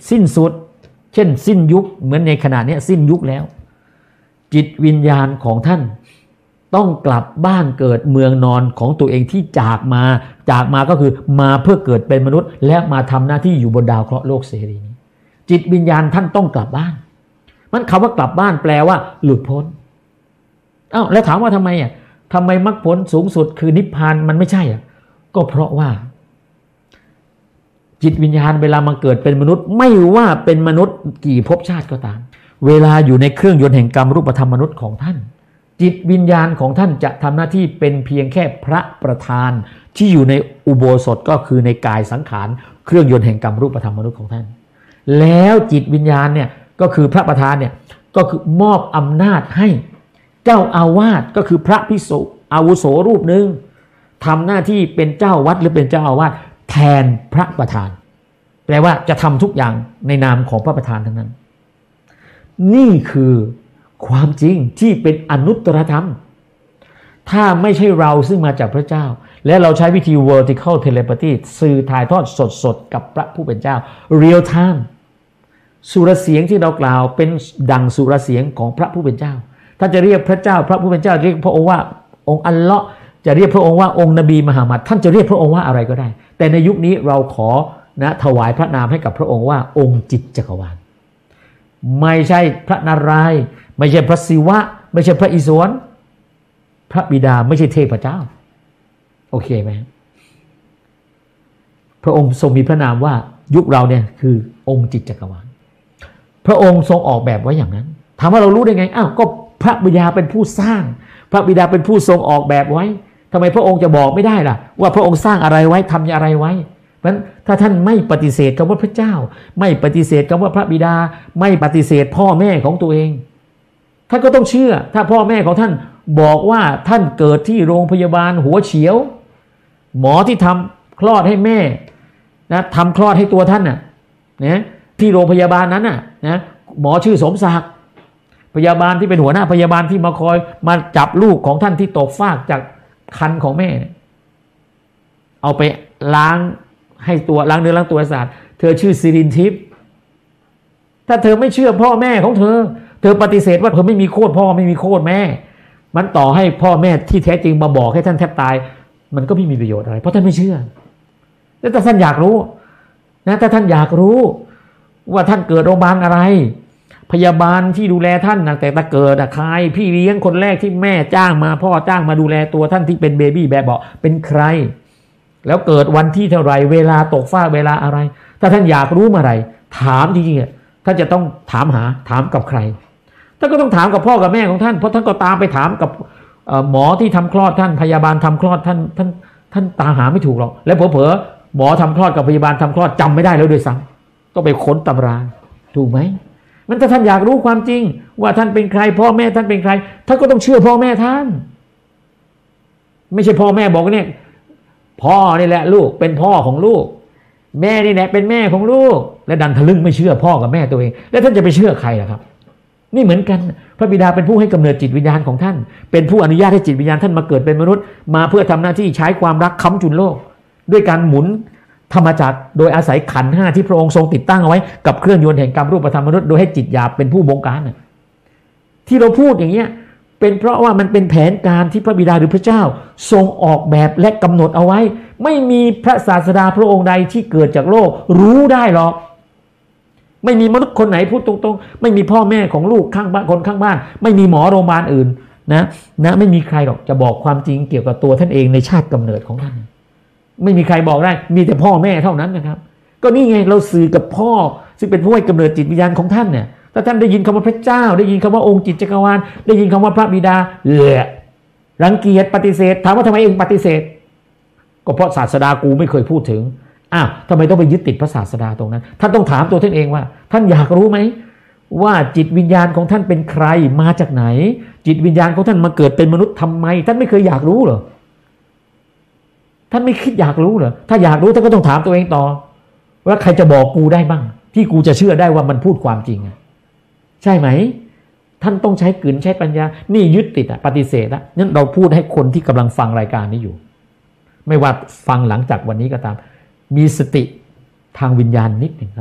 สิ้นสุดเช่นสิ้นยุคเหมือนในขณะนี้สิ้นยุคแล้วจิตวิญญาณของท่านต้องกลับบ้านเกิดเมืองนอนของตัวเองที่จากมาก็คือมาเพื่อเกิดเป็นมนุษย์และมาทำหน้าที่อยู่บนดาวเคราะห์โลกเสรีนี้จิตวิญญาณท่านต้องกลับบ้านมันคำว่ากลับบ้านแปลว่าหลุดพ้นแล้วถามว่าทำไมทำไมมรรคผลสูงสุดคือนิพพานมันไม่ใช่ก็เพราะว่าจิตวิญญาณเวลามาเกิดเป็นมนุษย์ไม่ว่าเป็นมนุษย์กี่ภพชาติก็ตามเวลาอยู่ในเครื่องยนต์แห่งกรรมรูปธรรมมนุษย์ของท่านจิตวิญญาณของท่านจะทำหน้าที่เป็นเพียงแค่พระประธานที่อยู่ในอุโบสถก็คือในกายสังขารเครื่องยนต์แห่งกรรมรูปธรรมมนุษย์ของท่านแล้วจิตวิญญาณเนี่ยก็คือพระประธานเนี่ยก็คือมอบอำนาจให้เจ้าอาวาสก็คือพระภิกษุอาวุโสรูปหนึ่งทำหน้าที่เป็นเจ้าวัดหรือเป็นเจ้าอาวาสแทนพระประธานแปลว่าจะทำทุกอย่างในนามของพระประธานทั้งนั้นนี่คือความจริงที่เป็นอนุตตรธรรมถ้าไม่ใช่เราซึ่งมาจากพระเจ้าและเราใช้วิธี vertical telepathy สื่อถ่ายทอดสดกับพระผู้เป็นเจ้า real time สุรเสียงที่เรากล่าวเป็นดังสุรเสียงของพระผู้เป็นเจ้าถ้าจะเรียกพระเจ้าพระผู้เป็นเจ้าเรียกพระองค์ว่าองค์อัลเลาะห์จะเรียกพระองค์ว่าองค์นบีมุฮัมมัดท่านจะเรียกพระองค์ว่าอะไรก็ได้แต่ในยุคนี้เราขอถวายพระนามให้กับพระองค์ว่าองค์จิตจักรวาลไม่ใช่พระนารายณ์ไม่ใช่พระศิวะไม่ใช่พระอิศวรพระบิดาไม่ใช่เทพเจ้าโอเคไหมพระองค์ทรงมีพระนามว่ายุคเราเนี่ยคือองค์จิตจักรวาลพระองค์ทรงออกแบบไว้อย่างนั้นถามว่าเรารู้ได้ไงก็พระบิดาเป็นผู้สร้างพระบิดาเป็นผู้ทรงออกแบบไว้ทำไมพระองค์จะบอกไม่ได้ล่ะว่าพระองค์สร้างอะไรไว้ทำอะไรไว้เพราะฉะนั้นถ้าท่านไม่ปฏิเสธคำว่าพระเจ้าไม่ปฏิเสธคำว่าพระบิดาไม่ปฏิเสธพ่อแม่ของตัวเองท่านก็ต้องเชื่อถ้าพ่อแม่ของท่านบอกว่าท่านเกิดที่โรงพยาบาลหัวเฉียวหมอที่ทำคลอดให้แม่ทำคลอดให้ตัวท่านที่โรงพยาบาลนั้นหมอชื่อสมศักดิ์พยาบาลที่เป็นหัวหน้าพยาบาลที่มาคอยมาจับลูกของท่านที่ตกฟากจากครรภ์ของแม่เอาไปล้างให้ตัวล้างเนื้อล้างตัวสะอาดเธอชื่อสิรินทิพย์ถ้าเธอไม่เชื่อพ่อแม่ของเธอปฏิเสธว่าเธอไม่มีโคตรพ่อไม่มีโคตรแม่มันต่อให้พ่อแม่ที่แท้จริงมาบอกให้ท่านแทบตายมันก็ไม่มีประโยชน์อะไรเพราะท่านไม่เชื่อแล้วถ้าท่านอยากรู้ถ้าท่านอยากรู้ว่าท่านเกิดโรงพยาบาลอะไรพยาบาลที่ดูแลท่านแต่ตะเกิดใครพี่เลี้ยงคนแรกที่แม่จ้างมาพ่อจ้างมาดูแลตัวท่านที่เป็นเบบี้แบบเบาะเป็นใครแล้วเกิดวันที่เท่าไรเวลาตกฟ้าเวลาอะไรถ้าท่านอยากรู้เมื่อไหร่ถามจริงๆท่านจะต้องถามกับใครท่านก็ต้องถามกับพ่อกับแม่ของท่านเพราะท่านก็ตามไปถามกับหมอที่ทำคลอดท่านพยาบาลทำคลอดท่านตามหาไม่ถูกหรอกและเผลอๆหมอทำคลอดกับพยาบาลทำคลอดจำไม่ได้แล้วด้วยซ้ำต้องไปค้นตำราถูกไหมมันถ้าท่านอยากรู้ความจริงว่าท่านเป็นใครพ่อแม่ท่านเป็นใครท่านก็ต้องเชื่อพ่อแม่ท่านไม่ใช่พ่อแม่บอกเนี่ยพ่อนี่แหละลูกเป็นพ่อของลูกแม่นี่แหละเป็นแม่ของลูกและดันทะลึ่งไม่เชื่อพ่อกับแม่ตัวเองแล้วท่านจะไปเชื่อใครล่ะครับนี่เหมือนกันพระบิดาเป็นผู้ให้กำเนิดจิตวิญญาณของท่านเป็นผู้อนุญาตให้จิตวิญญาณท่านมาเกิดเป็นมนุษย์มาเพื่อทำหน้าที่ใช้ความรักค้ำจุนโลกด้วยการหมุนธรรมจักรโดยอาศัยขันธ์5ที่พระองค์ทรงติดตั้งเอาไว้กับเครื่องยนต์แห่งกรรมรูปธรรมมนุษย์โดยให้จิตหยาบเป็นผู้บงการที่เราพูดอย่างเงี้ยเป็นเพราะว่ามันเป็นแผนการที่พระบิดาหรือพระเจ้าทรงออกแบบและกำหนดเอาไว้ไม่มีพระศาสดาพระองค์ใดที่เกิดจากโลกรู้ได้หรอกไม่มีมนุษย์คนไหนพูดตรงๆไม่มีพ่อแม่ของลูกข้างบ้านคนข้างบ้านไม่มีหมอโรงพยาบาลอื่นนะไม่มีใครหรอกจะบอกความจริงเกี่ยวกับตัวท่านเองในชาติกำเนิดของท่านไม่มีใครบอกได้มีแต่พ่อแม่เท่านั้นนะครับก็นี่ไงเราสื่อกับพ่อซึ่งเป็นผู้ให้กำเนิดจิตวิญญาณของท่านเนี่ยถ้าท่านได้ยินคำว่าพระเจ้าได้ยินคำว่าองค์จิตจักรวาลได้ยินคำว่าพระบิดารังเกียจปฏิเสธถามว่าทำไมเองปฏิเสธก็เพราะศาสดากูไม่เคยพูดถึงทำไมต้องไปยึดติดพระศาสดาตรงนั้นท่านต้องถามตัวท่านเองว่าท่านอยากรู้ไหมว่าจิตวิญญาณของท่านเป็นใครมาจากไหนจิตวิญญาณของท่านมาเกิดเป็นมนุษย์ทำไมท่านไม่เคยอยากรู้เหรอท่านไม่คิดอยากรู้เหรอถ้าอยากรู้ท่านก็ต้องถามตัวเองต่อว่าใครจะบอกกูได้บ้างที่กูจะเชื่อได้ว่ามันพูดความจริงใช่ไหมท่านต้องใช้กลืนใช้ปัญญานี่ยึดติดปฏิเสธนั่นเราพูดให้คนที่กำลังฟังรายการนี้อยู่ไม่ว่าฟังหลังจากวันนี้ก็ตามมีสติทางวิญญาณนิดหนึ่งครับ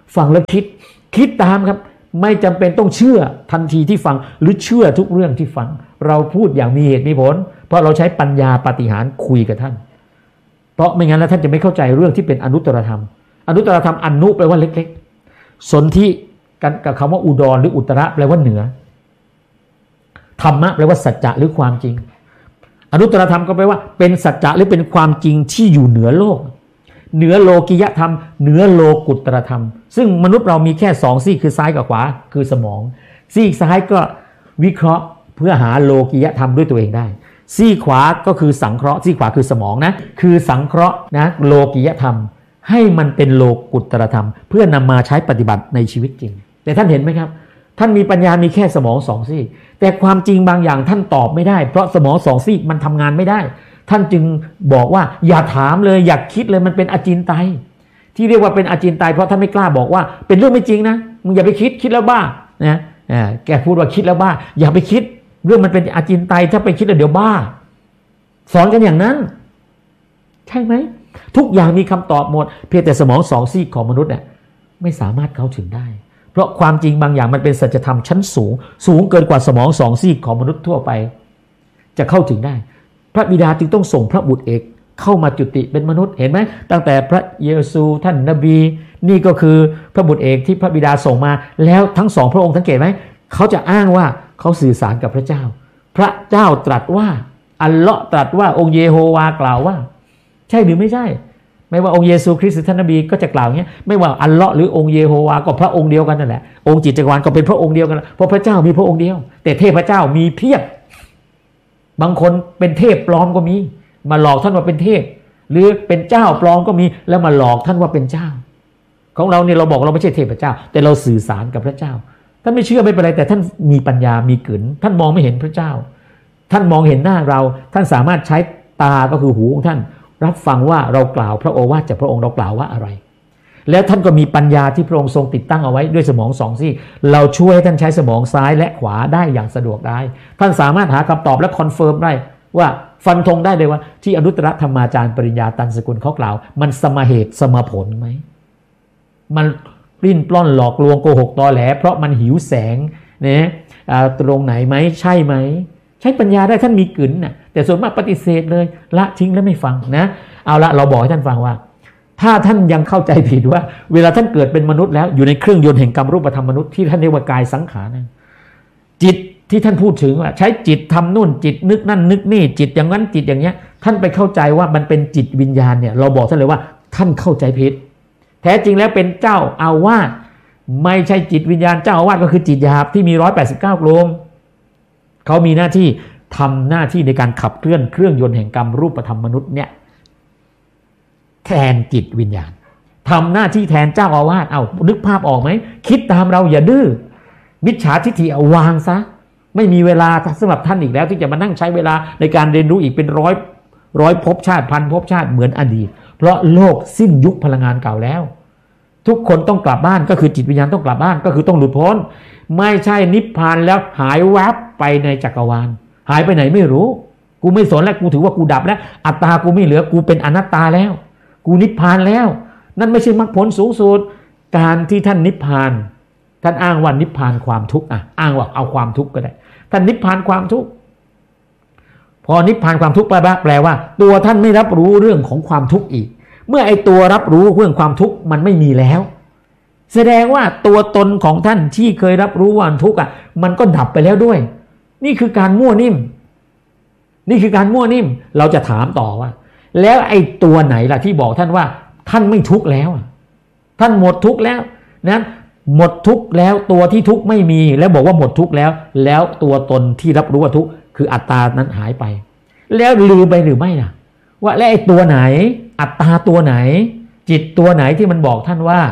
ฟังแล้วคิดตามครับไม่จำเป็นต้องเชื่อทันทีที่ฟังหรือเชื่อทุกเรื่องที่ฟังเราพูดอย่างมีเหตุมีผลเพราะเราใช้ปัญญาปาฏิหาริย์คุยกับท่านเพราะไม่งั้นแล้วท่านจะไม่เข้าใจเรื่องที่เป็นอนุตตรธรรมอนุตตรธรรมอนุแปลว่าเล็กๆสนธิกันกับคำว่าอุดรหรืออุตระแปลว่าเหนือธรรมะแปลว่าสัจจะหรือความจริงอนุตตรธรรมก็แปลว่าเป็นสัจจะหรือเป็นความจริงที่อยู่เหนือโลกเหนือโลกิยธรรมเหนือโลกุตตรธรรมซึ่งมนุษย์เรามีแค่2ซี่คือซ้ายกับขวาคือสมองซี่ซ้ายก็วิเคราะห์เพื่อหาโลกิยธรรมด้วยตัวเองได้ซี่ขวาก็คือสังเคราะห์ซี่ขวาคือสมองนะคือสังเคราะห์นะโลกิยธรรมให้มันเป็นโลกุตตรธรรมเพื่อนำมาใช้ปฏิบัติในชีวิตจริงแต่ท่านเห็นไหมครับท่านมีปัญญามีแค่สมอง2ซี่แต่ความจริงบางอย่างท่านตอบไม่ได้เพราะสมอง2ซี่มันทำงานไม่ได้ท่านจึงบอกว่าอย่าถามเลยอย่าคิดเลยมันเป็นอจินไตยที่เรียกว่าเป็นอจินไตยเพราะท่านไม่กล้าบอกว่าเป็นเรื่องไม่จริงนะมึงอย่าไปคิดแล้วบ้านะแกพูดว่าคิดแล้วบ้าอย่าไปคิดเรื่องมันเป็นอจินไตยถ้าไปคิดแล้วเดี๋ยวบ้าสอนกันอย่างนั้นใช่ไหมทุกอย่างมีคำตอบหมดเพียงแต่สมอง2ซี่ของมนุษย์เนี่ยไม่สามารถเข้าถึงได้เพราะความจริงบางอย่างมันเป็นสัจธรรมชั้นสูงเกินกว่าสมอง2ซี่ของมนุษย์ทั่วไปจะเข้าถึงได้พระบิดาจึงต้องส่งพระบุตรเอกเข้ามาจุติเป็นมนุษย์เห็นไหมตั้งแต่พระเยซูท่านนบีนี่ก็คือพระบุตรเอกที่พระบิดาส่งมาแล้วทั้ง2พระองค์สังเกตไหมเขาจะอ้างว่าเขาสื่อสารกับพระเจ้าพระเจ้าตรัสว่าอัลเลาะห์ตรัสว่าองค์เยโฮวากล่าวว่าใช่หรือไม่ใช่ไม่ว่าองค์เยซูคริสต์หรือท่านนบีก็จะกล่าวอย่างนี้ไม่ว่าอัลเลาะห์หรือองค์เยโฮวาก็พระองค์เดียวกันนั่นแหละองค์จิตจักรวาลก็เป็นพระองค์เดียวกันเพราะพระเจ้ามีพระองค์เดียวแต่เทพเจ้ามีเพียบบางคนเป็นเทพปลอมก็มีมาหลอกท่านว่าเป็นเทพหรือเป็นเจ้าปลอมก็มีแล้วมาหลอกท่านว่าเป็นเจ้าของเราเนี่ยเราบอกเราไม่ใช่เทพเจ้าแต่เราสื่อสารกับพระเจ้าท่านไม่เชื่อไม่เป็นไรแต่ท่านมีปัญญามีกึ๋นท่านมองไม่เห็นพระเจ้าท่านมองเห็นหน้าเราท่านสามารถใช้ตาก็คือหูของท่านรับฟังว่าเรากล่าวพระโอวาทจากพระองค์เรากล่าวว่าอะไรแล้วท่านก็มีปัญญาที่พระองค์ทรงติดตั้งเอาไว้ด้วยสมอง2ซี่เราช่วยให้ท่านใช้สมองซ้ายและขวาได้อย่างสะดวกได้ท่านสามารถหาคำตอบและคอนเฟิร์มได้ว่าฟันธงได้เลยว่าที่อนุตตรธรรมาจารย์ปริญญาตันสกุลเขากล่าวมันสมเหตุสมผลไหมมันปลิ้นปล้อนหลอกลวงโกหกตอแหลเพราะมันหิวแสงเนี่ยตรงไหนไหมใช่ไหมใช้ปัญญาได้ท่านมีกึ๋นน่ะแต่ส่วนมากปฏิเสธเลยละทิ้งแล้วไม่ฟังนะเอาละเราบอกให้ท่านฟังว่าถ้าท่านยังเข้าใจผิดว่าเวลาท่านเกิดเป็นมนุษย์แล้วอยู่ในเครื่องยนต์แห่งกรรมรูปธรรมมนุษย์ที่ท่านเรียกว่ากายสังขารนะจิตที่ท่านพูดถึงว่าใช้จิตทำนู่นจิตนึกนั่นนึกนี่จิตอย่างนั้นจิตอย่างเงี้ยท่านไปเข้าใจว่ามันเป็นจิตวิญญาณเนี่ยเราบอกท่านเลยว่าท่านเข้าใจผิดแท้จริงแล้วเป็นเจ้าอาวาสไม่ใช่จิตวิญญาณเจ้าอาวาสก็คือจิตหยาบที่มี189กลมเขามีหน้าที่ทำหน้าที่ในการขับเคลื่อนเครื่องยนต์แห่งกรรมรูปธรรมมนุษย์เนี่ยแทนจิตวิญญาณทำหน้าที่แทนเจ้าอาวาสเอานึกภาพออกไหมคิดตามเราอย่าดื้อมิจฉาทิฏฐิเอาวางซะไม่มีเวลาสำหรับท่านอีกแล้วที่จะมานั่งใช้เวลาในการเรียนรู้อีกเป็นร้อยภพชาติพันภพชาติเหมือนอดีตเพราะโลกสิ้นยุคพลังงานเก่าแล้วทุกคนต้องกลับบ้านก็คือจิตวิญญาณต้องกลับบ้านก็คือต้องหลุดพ้นไม่ใช่นิพพานแล้วหายแวบไปในจักรวาลหายไปไหนไม่รู้กูไม่สนแล้วกูถือว่ากูดับแล้วอัตตากูไม่เหลือกูเป็นอนัตตาแล้วกูนิพพานแล้วนั่นไม่ใช่มรรคผลสูงสุดการที่ท่านนิพพานท่านอ้างว่านิพพานความทุกข์อ้างว่าเอาความทุกข์ก็ได้ท่านนิพพานความทุกข์พอนิพพานความทุกข์แปลว่าตัวท่านไม่รับรู้เรื่องของความทุกข์อีกเมื่อไอตัวรับรู้เรื่องความทุกข์มันไม่มีแล้วแสดงว่าตัวตนของท่านที่เคยรับรู้ว่าทุกข์มันก็ดับไปแล้วด้วยนี่คือการมั่วนิ่มนี่คือการมั่วนิ่มเราจะถามต่อว่าแล้วไอ้ตัวไหนล่ะที่บอกท่านว่าท่านไม่ทุกข์แล้วท่านหมดทุกข์แล้วนะหมดทุกข์แล้วตัวที่ทุกข์ไม่มีแล้วบอกว่าหมดทุกข์แล้วตัวตนที่รับรู้ว่าทุกข์คืออัตตานั้นหายไปแล้วลืมไปหรือไม่ล่ะว่าแล้วไอ้ตัวไหนอัตตาตัวไหนจิตตัวไหนที่มันบอกท่านว่า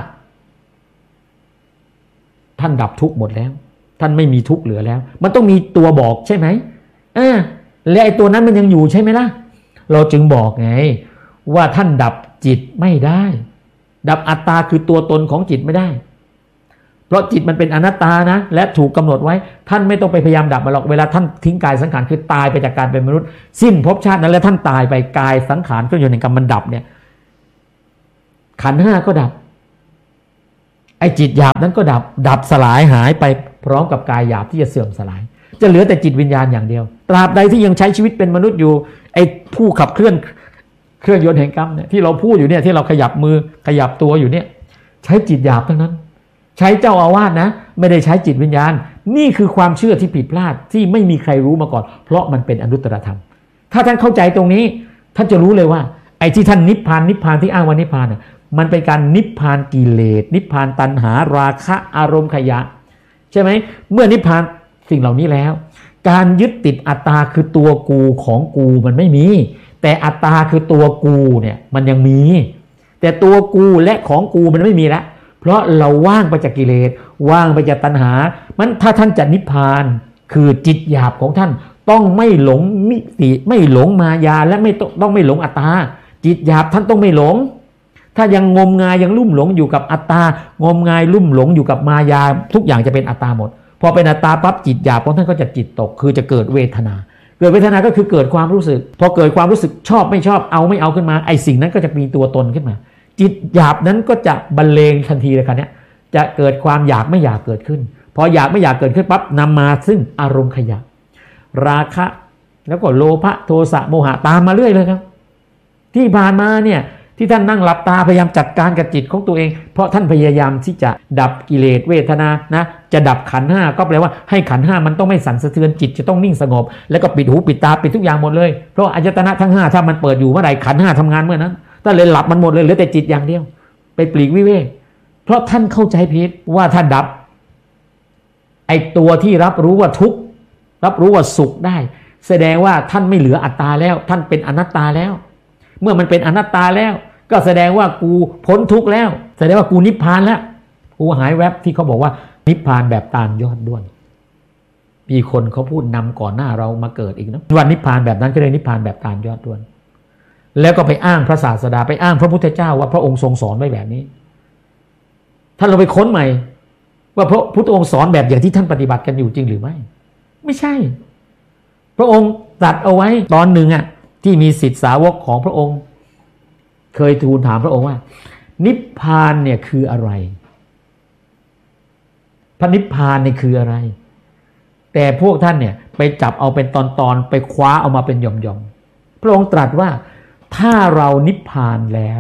ท่านดับทุกข์หมดแล้วท่านไม่มีทุกข์เหลือแล้วมันต้องมีตัวบอกใช่ไหมและไอ้ตัวนั้นมันยังอยู่ใช่ไหมล่ะเราจึงบอกไงว่าท่านดับจิตไม่ได้ดับอัตตาคือตัวตนของจิตไม่ได้เพราะจิตมันเป็นอนัตตานะและถูกกำหนดไว้ท่านไม่ต้องไปพยายามดับมันหรอกเวลาท่านทิ้งกายสังขารคือตายไปจากการเป็นมนุษย์สิ้นภพชาตินั้นแล้วท่านตายไปกายสังขารเครื่องยนต์แห่งกรรมมันดับเนี่ยขันธ์5ก็ดับไออ้จิตหยาบนั้นก็ดับสลายหายไปพร้อมกับกายหยาบที่จะเสื่อมสลายจะเหลือแต่จิตวิญญาณอย่างเดียวตราบใดที่ยังใช้ชีวิตเป็นมนุษย์อยู่ไอ้ผู้ขับเครื่องยนต์แห่งกรรมเนี่ยที่เราพูดอยู่เนี่ยที่เราขยับมือขยับตัวอยู่เนี่ยใช้จิตหยาบทั้งนั้นใช้เจ้าอาวาสนะไม่ได้ใช้จิตวิญญาณนี่คือความเชื่อที่ผิดพลาดที่ไม่มีใครรู้มาก่อนเพราะมันเป็นอนุตตรธรรมถ้าท่านเข้าใจตรงนี้ท่านจะรู้เลยว่าไอ้ที่ท่านนิพพานที่อ้างว่านิพพานน่ะมันเป็นการนิพพานกิเลสนิพพานตัณหาราคะอารมณ์ขยะใช่ไหมเมื่อนิพพานสิ่งเหล่านี้แล้วการยึดติดอัตตาคือตัวกูของกูมันไม่มีแต่อัตตาคือตัวกูเนี่ยมันยังมีแต่ตัวกูและของกูมันไม่มีแล้วเพราะเราว่างไปจากกิเลสว่างไปจากตัณหามันถ้าท่านจะนิพพานคือจิตหยาบของท่านต้องไม่หลงมิติไม่หลงมายาและไม่ต้องไม่หลงอัตตาจิตหยาบท่านต้องไม่หลงถ้ายังงมงายยังลุ่มหลงอยู่กับอัตตางมงายลุ่มหลงอยู่กับมายาทุกอย่างจะเป็นอัตตาหมดพอเป็นอัตตาปั๊บจิตหยาบของท่านก็จะจิตตกคือจะเกิดเวทนาเกิดเวทนาก็คือเกิดความรู้สึกพอเกิดความรู้สึกชอบไม่ชอบเอาไม่เอาขึ้นมาไอ้สิ่งนั้นก็จะมีตัวตนขึ้นมาจิตหยาบนั้นก็จะบรรเลงทันทีเลยครับเนี่ยจะเกิดความอยากไม่อยากเกิดขึ้นพออยากไม่อยากเกิดขึ้นปั๊บนำมาซึ่งอารมณ์ขยะราคะแล้วก็โลภะโทสะโมหะตามมาเรื่อยเลยครับที่ผ่านมาเนี่ยที่ท่านนั่งหลับตาพยายามจัดการกับจิตของตัวเองเพราะท่านพยายามที่จะดับกิเลสเวทนานะจะดับขันธ์ห้าก็แปลว่าให้ขันธ์ห้ามันต้องไม่สั่นสะเทือนจิตจะต้องนิ่งสงบแล้วก็ปิดหูปิดตาปิดทุกอย่างหมดเลยเพราะอายตนะทั้ง5ถ้ามันเปิดอยู่เมื่อไหร่ขันธ์ห้าทำงานเมื่อนั้นท่านเลยหลับมันหมดเลยเหลือแต่จิตอย่างเดียวไปปลีกวิเวกเพราะท่านเข้าใจผิดว่าถ้าดับไอ้ตัวที่รับรู้ว่าทุกข์รับรู้ว่าสุขได้แสดงว่าท่านไม่เหลืออัตตาแล้วท่านเป็นอนัตตาแล้วเมื่อมันเป็นอนัตตาแล้วก็แสดงว่ากูพ้นทุกข์แล้วแสดงว่ากูนิพพานแล้วกูหายแวบที่เขาบอกว่านิพพานแบบตาลยอดด้วนมีคนเขาพูดนำก่อนหน้าเรามาเกิดอีกนะวันนิพพานแบบนั้นก็เลยนิพพานแบบตาลยอดด้วนแล้วก็ไปอ้างพระศาสดาไปอ้างพระพุทธเจ้าว่าพระองค์ทรงสอนไว้แบบนี้ท่านเราไปค้นใหม่ว่าพระพุทธองค์สอนแบบอย่างที่ท่านปฏิบัติกันอยู่จริงหรือไม่ไม่ใช่พระองค์ตรัสเอาไว้ตอนหนึ่งที่มีศิษย์สาวกของพระองค์เคยทูลถามพระองค์ว่านิพพานเนี่ยคืออะไรพระนิพพานเนี่ยคืออะไรแต่พวกท่านเนี่ยไปจับเอาเป็นตอนๆไปคว้าเอามาเป็นหย่อมๆพระองค์ตรัสว่าถ้าเรานิพพานแล้ว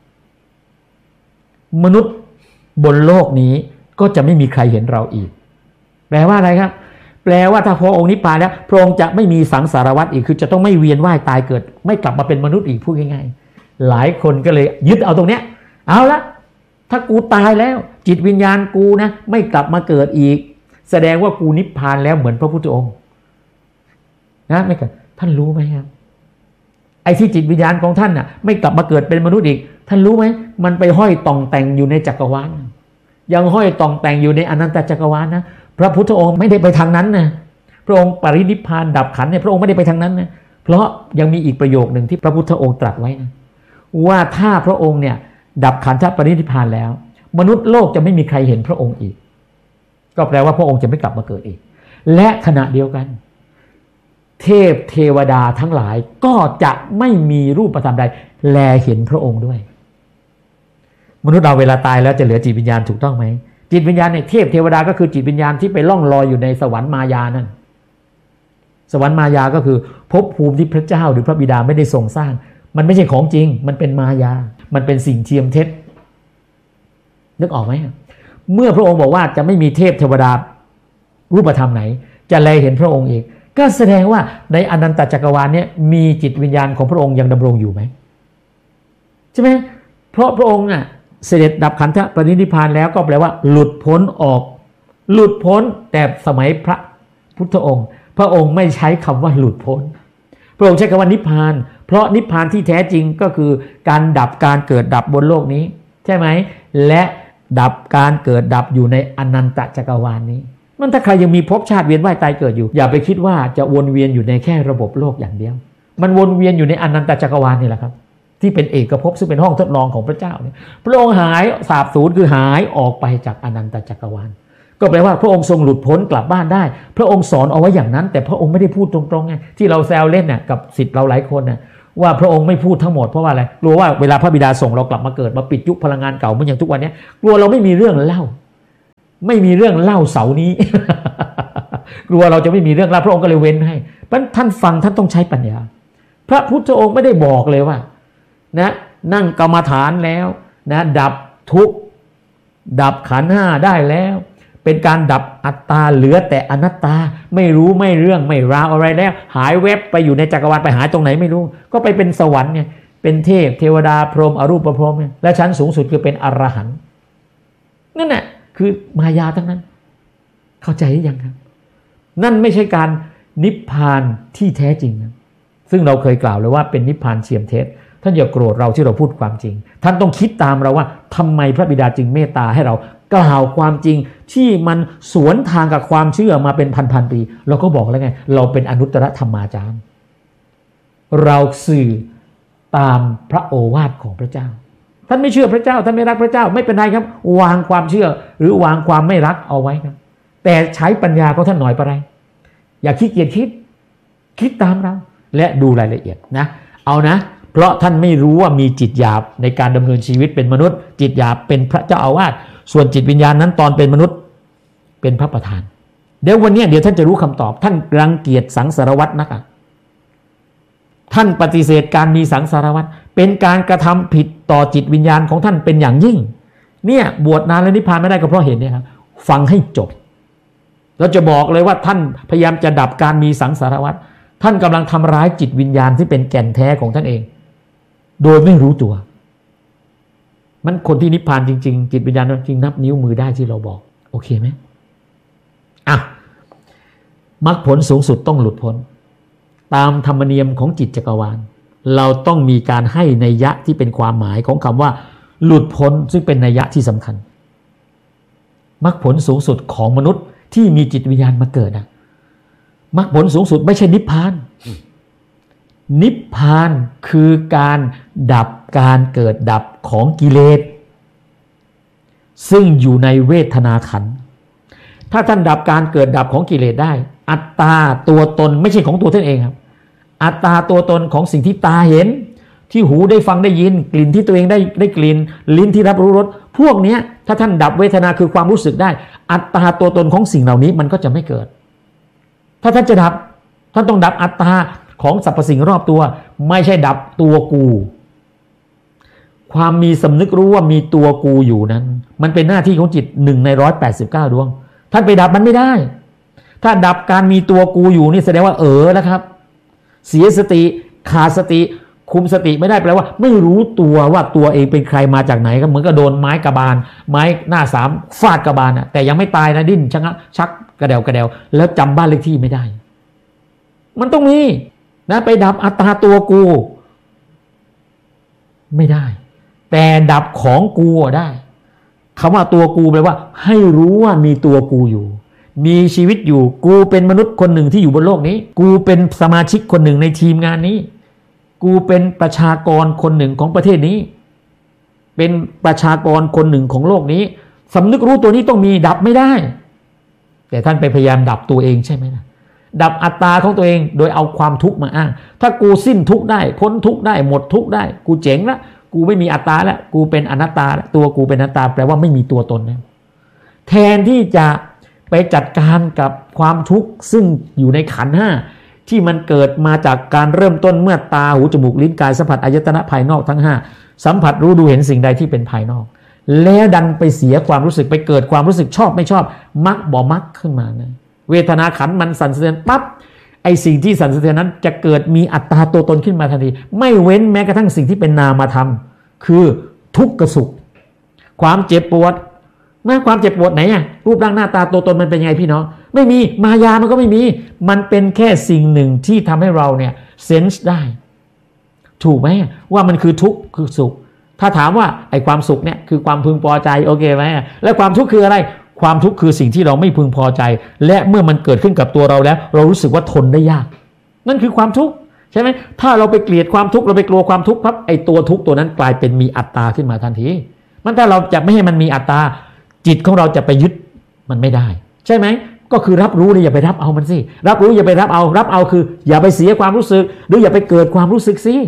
มนุษย์บนโลกนี้ก็จะไม่มีใครเห็นเราอีกแปลว่าอะไรครับแปลว่าถ้าพระองค์นิพพานแล้วพระองค์จะไม่มีสังสารวัฏอีกคือจะต้องไม่เวียนว่ายตายเกิดไม่กลับมาเป็นมนุษย์อีกพูดง่ายๆหลายคนก็เลยยึดเอาตรงเนี้ยเอาละถ้ากูตายแล้วจิตวิญญาณกูนะไม่กลับมาเกิดอีกแสดงว่ากูนิพพานแล้วเหมือนพระพุทธองค์นะไม่กันท่านรู้ไหมครับไอ้ที่จิตวิญญาณของท่านน่ะไม่กลับมาเกิดเป็นมนุษย์อีกท่านรู้ไหมมันไปห้อยต่องแต่งอยู่ในจักรวาลยังห้อยต่องแต่งอยู่ในอนันตจักรวาลนะพระพุทธองค์ไม่ได้ไปทางนั้นนะพระองค์ปรินิพพานดับขันธ์เนี่ยพระองค์ไม่ได้ไปทางนั้นนะเพราะยังมีอีกประโยคนึงที่พระพุทธองค์ตรัสไว้นะว่าถ้าพระองค์เนี่ยดับขันธ์ปรินิพพานแล้วมนุษย์โลกจะไม่มีใครเห็นพระองค์อีกก็แปลว่าพระองค์จะไม่กลับมาเกิดอีกและขณะเดียวกันเทพเทวดาทั้งหลายก็จะไม่มีรูปธรรมใดแลเห็นพระองค์ด้วยมนุษย์เราเวลาตายแล้วจะเหลือจิตวิญญาณถูกต้องไหมจิตวิญญาณเนี่ยเทพเทวดาก็คือจิตวิญญาณที่ไปล่องลอยอยู่ในสวรรค์มายานั่นสวรรค์มายาก็คือภพภูมิที่พระเจ้าหรือพระบิดาไม่ได้ทรงสร้างมันไม่ใช่ของจริงมันเป็นมายามันเป็นสิ่งเทียมเท็จนึกออกไหมเมื่อพระองค์บอกว่าจะไม่มีเทพเทวดารูปธรรมไหนจะแลเห็นพระองค์อีกก็แสดงว่าในอนันตจักรวาลเนี่ยมีจิตวิญญาณของพระองค์ยังดำรงอยู่ไหมใช่ไหมเพราะพระองค์เสด็จดับขันธปรินิพพานแล้วก็แปลว่าหลุดพ้นออกหลุดพ้นแต่สมัยพระพุทธองค์พระองค์ไม่ใช้คำว่าหลุดพ้นพระองค์ใช้คำว่านิพพานเพราะนิพพานที่แท้จริงก็คือการดับการเกิดดับบนโลกนี้ใช่ไหมและดับการเกิดดับอยู่ในอนันตจักรวาลนี้มันถ้าใครยังมีภพชาติเวียนว่ายตายเกิดอยู่อย่าไปคิดว่าจะวนเวียนอยู่ในแค่ระบบโลกอย่างเดียวมันวนเวียนอยู่ในอนันตจักรวาลนี่แหละครับที่เป็นเอกภพซึ่งเป็นห้องทดลองของพระเจ้าเนี่ยพระองค์หายสาบสูญคือหายออกไปจากอนันตจักรวาลก็แปลว่าพระองค์ทรงหลุดพ้นกลับบ้านได้พระองค์สอนเอาไว้อย่างนั้นแต่พระองค์ไม่ได้พูดตรงๆไงที่เราแซวเล่นกับศิษย์เราหลายคนว่าพระองค์ไม่พูดทั้งหมดเพราะว่าอะไรกลัวว่าเวลาพระบิดาส่งเรากลับมาเกิดมาปิดยุคพลังงานเก่าเหมือนอย่างทุกวันนี้กลัวเราไม่มีเรื่องเล่าไม่มีเรื่องเล่าเสาร์นี้ กลัวเราจะไม่มีเรื่องเล่าพระองค์ก็เลยเว้นให้เพราะท่านฟังท่านต้องใช้ปัญญาพระพุทธองค์ไม่ได้บอกเลยว่านะนั่งกรรมฐานแล้วนะดับทุกข์ดับขันธ์ห้าได้แล้วเป็นการดับอัตตาเหลือแต่อนัตตาไม่รู้ไม่เรื่องไม่ราวอะไรแล้วหายแวบไปอยู่ในจักรวาลไปหาตรงไหนไม่รู้ก็ไปเป็นสวรรค์เนี่ยเป็นเทพเทวดาพรหมอรูปพรหมและชั้นสูงสุดคือเป็นอรหันต์นั่นแหละคือมายาทั้งนั้นเข้าใจหรือยังครับนั่นไม่ใช่การนิพพานที่แท้จริงนะซึ่งเราเคยกล่าวเลยว่าเป็นนิพพานเทียมเท็จท่านอย่าโกรธเราที่เราพูดความจริงท่านต้องคิดตามเราว่าทำไมพระบิดาจึงเมตตาให้เรากล่าวความจริงที่มันสวนทางกับความเชื่อมาเป็นพันปีเราก็บอกแล้วไงเราเป็นอนุตตรธรรมาจารย์เราสื่อตามพระโอวาทของพระเจ้าท่านไม่เชื่อพระเจ้าท่านไม่รักพระเจ้าไม่เป็นไรครับวางความเชื่อหรือวางความไม่รักเอาไว้ครับแต่ใช้ปัญญาของท่านหน่อยไปไรอย่าขี้เกียจคิดตามเราและดูรายละเอียดนะเอานะเพราะท่านไม่รู้ว่ามีจิตหยาบในการดำเนินชีวิตเป็นมนุษย์จิตหยาบเป็นพระเจ้าอาวาสส่วนจิตวิญญาณนั้นตอนเป็นมนุษย์เป็นพระประธานเดี๋ยววันนี้เดี๋ยวท่านจะรู้คำตอบท่านรังเกียจสังสารวัฏนักท่านปฏิเสธการมีสังสารวัฏเป็นการกระทำผิดต่อจิตวิญญาณของท่านเป็นอย่างยิ่งเนี่ยบวชนานแล้วนิพพานไม่ได้ก็เพราะเห็นเนี่ยครับฟังให้จบเราจะบอกเลยว่าท่านพยายามจะดับการมีสังสารวัฏท่านกำลังทำร้ายจิตวิญญาณที่เป็นแก่นแท้ของท่านเองโดยไม่รู้ตัวมันคนที่นิพพานจริงๆจิตวิญญาณจริงนับนิ้วมือได้ที่เราบอกโอเคไหมอ่ะมรรคผลสูงสุดต้องหลุดพ้นตามธรรมเนียมของจิตจักรวาลเราต้องมีการให้นัยยะที่เป็นความหมายของคำว่าหลุดพ้นซึ่งเป็นนัยยะที่สำคัญมรรคผลสูงสุดของมนุษย์ที่มีจิตวิญญาณมาเกิดนะมรรคผลสูงสุดไม่ใช่นิพพานนิพพานคือการดับการเกิดดับของกิเลสซึ่งอยู่ในเวทนาขันธ์ถ้าท่านดับการเกิดดับของกิเลสได้อัตตาตัวตนไม่ใช่ของตัวท่านเองครับอัตตาตัวตนของสิ่งที่ตาเห็นที่หูได้ฟังได้ยินกลิ่นที่ตัวเองได้กลิ่นลิ้นที่รับรู้รสพวกนี้ถ้าท่านดับเวทนาคือความรู้สึกได้อัตตาตัวตนของสิ่งเหล่านี้มันก็จะไม่เกิดถ้าท่านจะดับท่านต้องดับอัตตาของสรรพสิ่งรอบตัวไม่ใช่ดับตัวกูความมีสำนึกรู้ว่ามีตัวกูอยู่นั้นมันเป็นหน้าที่ของจิต1 ใน 189ดวงท่านไปดับมันไม่ได้ถ้าดับการมีตัวกูอยู่นี่แสดงว่าแล้วครับเสียสติขาดสติคุมสติไม่ได้แปลว่าไม่รู้ตัวว่าตัวเองเป็นใครมาจากไหนก็เหมือนกับโดนไม้กระบาลไม้หน้าสามฟาดกระบาลแต่ยังไม่ตายนะดิ้นชักกระเดวแล้วจำบ้านเลขที่ไม่ได้มันต้องมีนะไปดับอัตตาตัวกูไม่ได้แต่ดับของกูได้คำว่าตัวกูแปลว่าให้รู้ว่ามีตัวกูอยู่มีชีวิตอยู่กูเป็นมนุษย์คนหนึ่งที่อยู่บนโลกนี้กูเป็นสมาชิกคนหนึ่งในทีมงานนี้กูเป็นประชากรคนหนึ่งของประเทศนี้เป็นประชากรคนหนึ่งของโลกนี้สำนึกรู้ตัวนี้ต้องมีดับไม่ได้แต่ท่านไปพยายามดับตัวเองใช่ไหมนะดับอัตตาของตัวเองโดยเอาความทุกข์มาอ้างถ้ากูสิ้นทุกข์ได้พ้นทุกข์ได้หมดทุกข์ได้กูเจ๋งละกูไม่มีอัตตาแล้วกูเป็นอนัตตาตัวกูเป็นอนัตตาแปลว่าไม่มีตัวตนนะแทนที่จะไปจัดการกับความทุกข์ซึ่งอยู่ในขันธ์ห้าที่มันเกิดมาจากการเริ่มต้นเมื่อตาหูจมูกลิ้นกายสัมผัสอายตนะภายนอกทั้ง5สัมผัสรู้ดูเห็นสิ่งใดที่เป็นภายนอกแล้วดันไปเสียความรู้สึกไปเกิดความรู้สึกชอบไม่ชอบมักบ่มักขึ้นมานะเวทนาขันธ์มันสั่นสะเทือนปั๊บไอสิ่งที่สั่นสะเทือนนั้นจะเกิดมีอัตตาตัวตนขึ้นมาทันทีไม่เว้นแม้กระทั่งสิ่งที่เป็นนามธรรมคือทุกข์กับสุขความเจ็บปวดความเจ็บปวดไหนรูปร่างหน้าตาตัวตนมันเป็นยังไงพี่น้องไม่มีมายามันก็ไม่มีมันเป็นแค่สิ่งหนึ่งที่ทำให้เราเนี่ยเซนส์ได้ถูกไหมว่ามันคือทุกข์คือสุขถ้าถามว่าไอ้ความสุขเนี่ยคือความพึงพอใจโอเคไหมแล้วความทุกข์คืออะไรความทุกข์คือสิ่งที่เราไม่พึงพอใจและเมื่อมันเกิดขึ้นกับตัวเราแล้วเรารู้สึกว่าทนได้ยากนั่นคือความทุกข์ใช่ไหมถ้าเราไปเกลียดความทุกข์เราไปกลัวความทุกข์ปั๊บไอ้ตัวทุกข์ตัวนั้นกลายเป็นมีอัตตาขึ้นมาทันทีมันถ้าเราจะไม่ให้มันมีอัตตาจิตของเราจะไปยึดมันไม่ได้ใช่ไหมก็คือรับรู้เลยอย่าไปรับเอามันสิรับรู้อย่าไปรับเอาคืออย่าไปเสียความรู้สึกหรืออย่าไปเกิดความรู้สึกสิ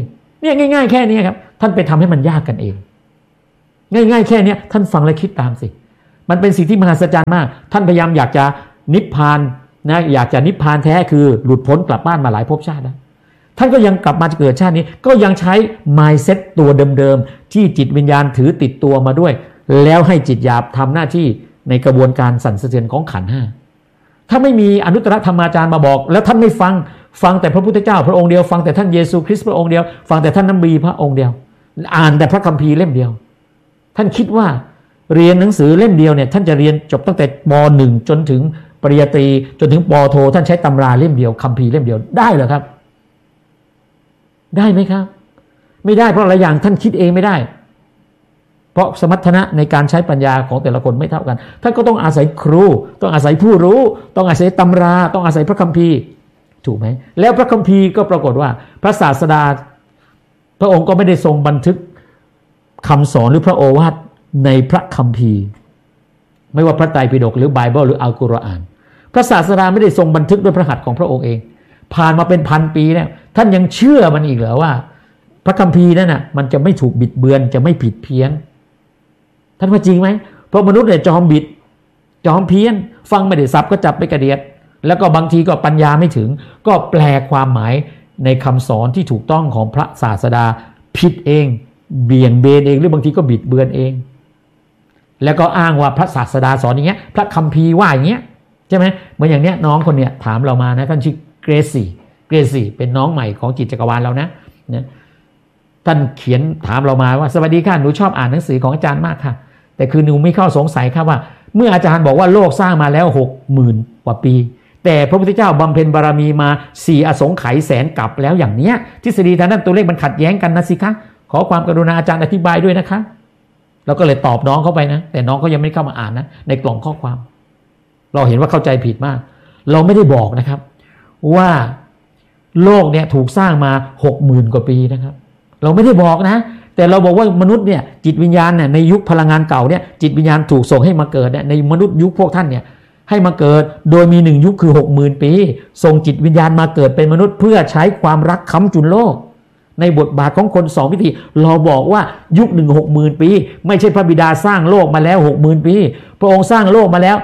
เนี่ยง่ายๆแค่นี้ครับท่านไปทำให้มันยากกันเองง่ายๆแค่นี้ท่านฟังและคิดตามสิมันเป็นสิ่งที่มหัศจรรย์มากท่านพยายามอยากจะนิพพานนะอยากจะนิพพานแท้คือหลุดพ้นกลับบ้านมาหลายภพชาติแล้วท่านก็ยังกลับมาเกิดชาตินี้ก็ยังใช้ mindset ตัวเดิมๆที่จิตวิญญาณถือติดตัวมาด้วยแล้วให้จิตหยาบทำหน้าที่ในกระบวนการสั่นสะเทือนของขันธ์ห้าถ้าไม่มีอนุตตรธรรมาจารย์มาบอกแล้วท่านไม่ฟังแต่พระพุทธเจ้าพระองค์เดียวฟังแต่ท่านเยซูคริสต์พระองค์เดียวฟังแต่ท่านนบีพระองค์เดียวอ่านแต่พระคัมภีร์เล่มเดียวท่านคิดว่าเรียนหนังสือเล่มเดียวเนี่ยท่านจะเรียนจบตั้งแต่ป .1 จนถึงปริญญาตรีจนถึงป.โทท่านใช้ตำราเล่มเดียวคัมภีร์เล่มเดียวได้เหรอครับได้ไหมครับไม่ได้เพราะหลายอย่างท่านคิดเองไม่ได้เพราะสมรรถนะในการใช้ปัญญาของแต่ละคนไม่เท่ากันท่านก็ต้องอาศัยครูต้องอาศัยผู้รู้ต้องอาศัยตำราต้องอาศัยพระคัมภีร์ถูกไหมแล้วพระคัมภีร์ก็ปรากฏว่าพระศาสดาพระองค์ก็ไม่ได้ทรงบันทึกคำสอนหรือพระโอวาทในพระคัมภีร์ไม่ว่าพระไตรปิฎกหรือไบเบิลหรืออัลกุรอานพระศาสดาไม่ได้ทรงบันทึกด้วยพระหัตถ์ของพระองค์เองผ่านมาเป็นพันปีแล้วท่านยังเชื่อมันอีกเหรอว่าพระคัมภีร์นั่นน่ะมันจะไม่ถูกบิดเบือนจะไม่ผิดเพี้ยนท่านว่าจริงไหมเพราะมนุษย์เนี่ยจอมบิดจอมเพี้ยนฟังไม่ได้สับก็จับไปกระเดียดแล้วก็บางทีก็ปัญญาไม่ถึงก็แปลความหมายในคำสอนที่ถูกต้องของพระศาสดาผิดเองเบี่ยงเบนเองหรือบางทีก็บิดเบือนเองแล้วก็อ้างว่าพระศาสดาสอนอย่างเงี้ยพระคัมภีร์ว่าอย่างเงี้ยใช่ไหมเหมือนอย่างเนี้ยน้องคนเนี้ยถามเรามานะท่านชื่อเกรซี่เป็นน้องใหม่ของจิตจักรวาลเรานะท่านเขียนถามเรามาว่าสวัสดีค่ะหนูชอบอ่านหนังสือของอาจารย์มากค่ะแต่คือหนูไม่เข้าสงสัยค่ะว่าเมื่ออาจารย์บอกว่าโลกสร้างมาแล้ว 60,000 กว่าปีแต่พระพุทธเจ้าบำเพ็ญบารมีมา4อสงไขยแสนกับแล้วอย่างเนี้ยทฤษฎีทางด้านตัวเลขมันขัดแย้งกันนะสิคะขอความกรุณาอาจารย์อธิบายด้วยนะคะเราก็เลยตอบน้องเข้าไปนะแต่น้องก็ยังไม่เข้ามาอ่านนะในกล่องข้อความเราเห็นว่าเข้าใจผิดมากเราไม่ได้บอกนะครับว่าโลกเนี่ยถูกสร้างมา 60,000 กว่าปีนะครับเราไม่ได้บอกนะแต่เราบอกว่ามนุษย์เนี่ยจิตวิญญาณเนี่ยในยุคพลังงานเก่าเนี่ยจิตวิญญาณถูกส่งให้มาเกิดเนี่ยในมนุษย์ยุคพวกท่านเนี่ยให้มาเกิดโดยมี1ยุคคือ 60,000 ปีส่งจิตวิญญาณมาเกิดเป็นมนุษย์เพื่อใช้ความรักค้ำจุนโลกในบทบาทของคน2วิธีเราบอกว่ายุค60,000 ปีไม่ใช่พระบิดาสร้างโลกมาแล้ว 60,000 ปีพระองค์สร้างโลกมาแล้ว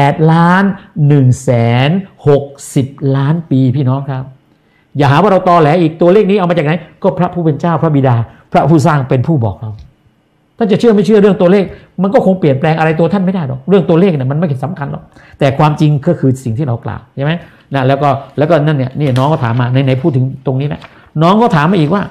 8,160,000,000 ล้านปีพี่น้องครับอย่าหาว่าเราตอแหลอีกตัวเลขนี้เอามาจากไหนก็พระผู้เป็นเจ้าพระบิดาพระผู้สร้างเป็นผู้บอกเราท่านจะเชื่อไม่เชื่อเรื่องตัวเลขมันก็คงเปลี่ยนแปลงอะไรตัวท่านไม่ได้หรอกเรื่องตัวเลขเนี่ยมันไม่สำคัญหรอกแต่ความจริงก็คือสิ่งที่เรากล่าวใช่ไหมนะแล้วก็นั่นเนี่ยนี่น้องก็ถามมาในพูดถึงตรงนี้นะน้องก็ถามมาอีกว่า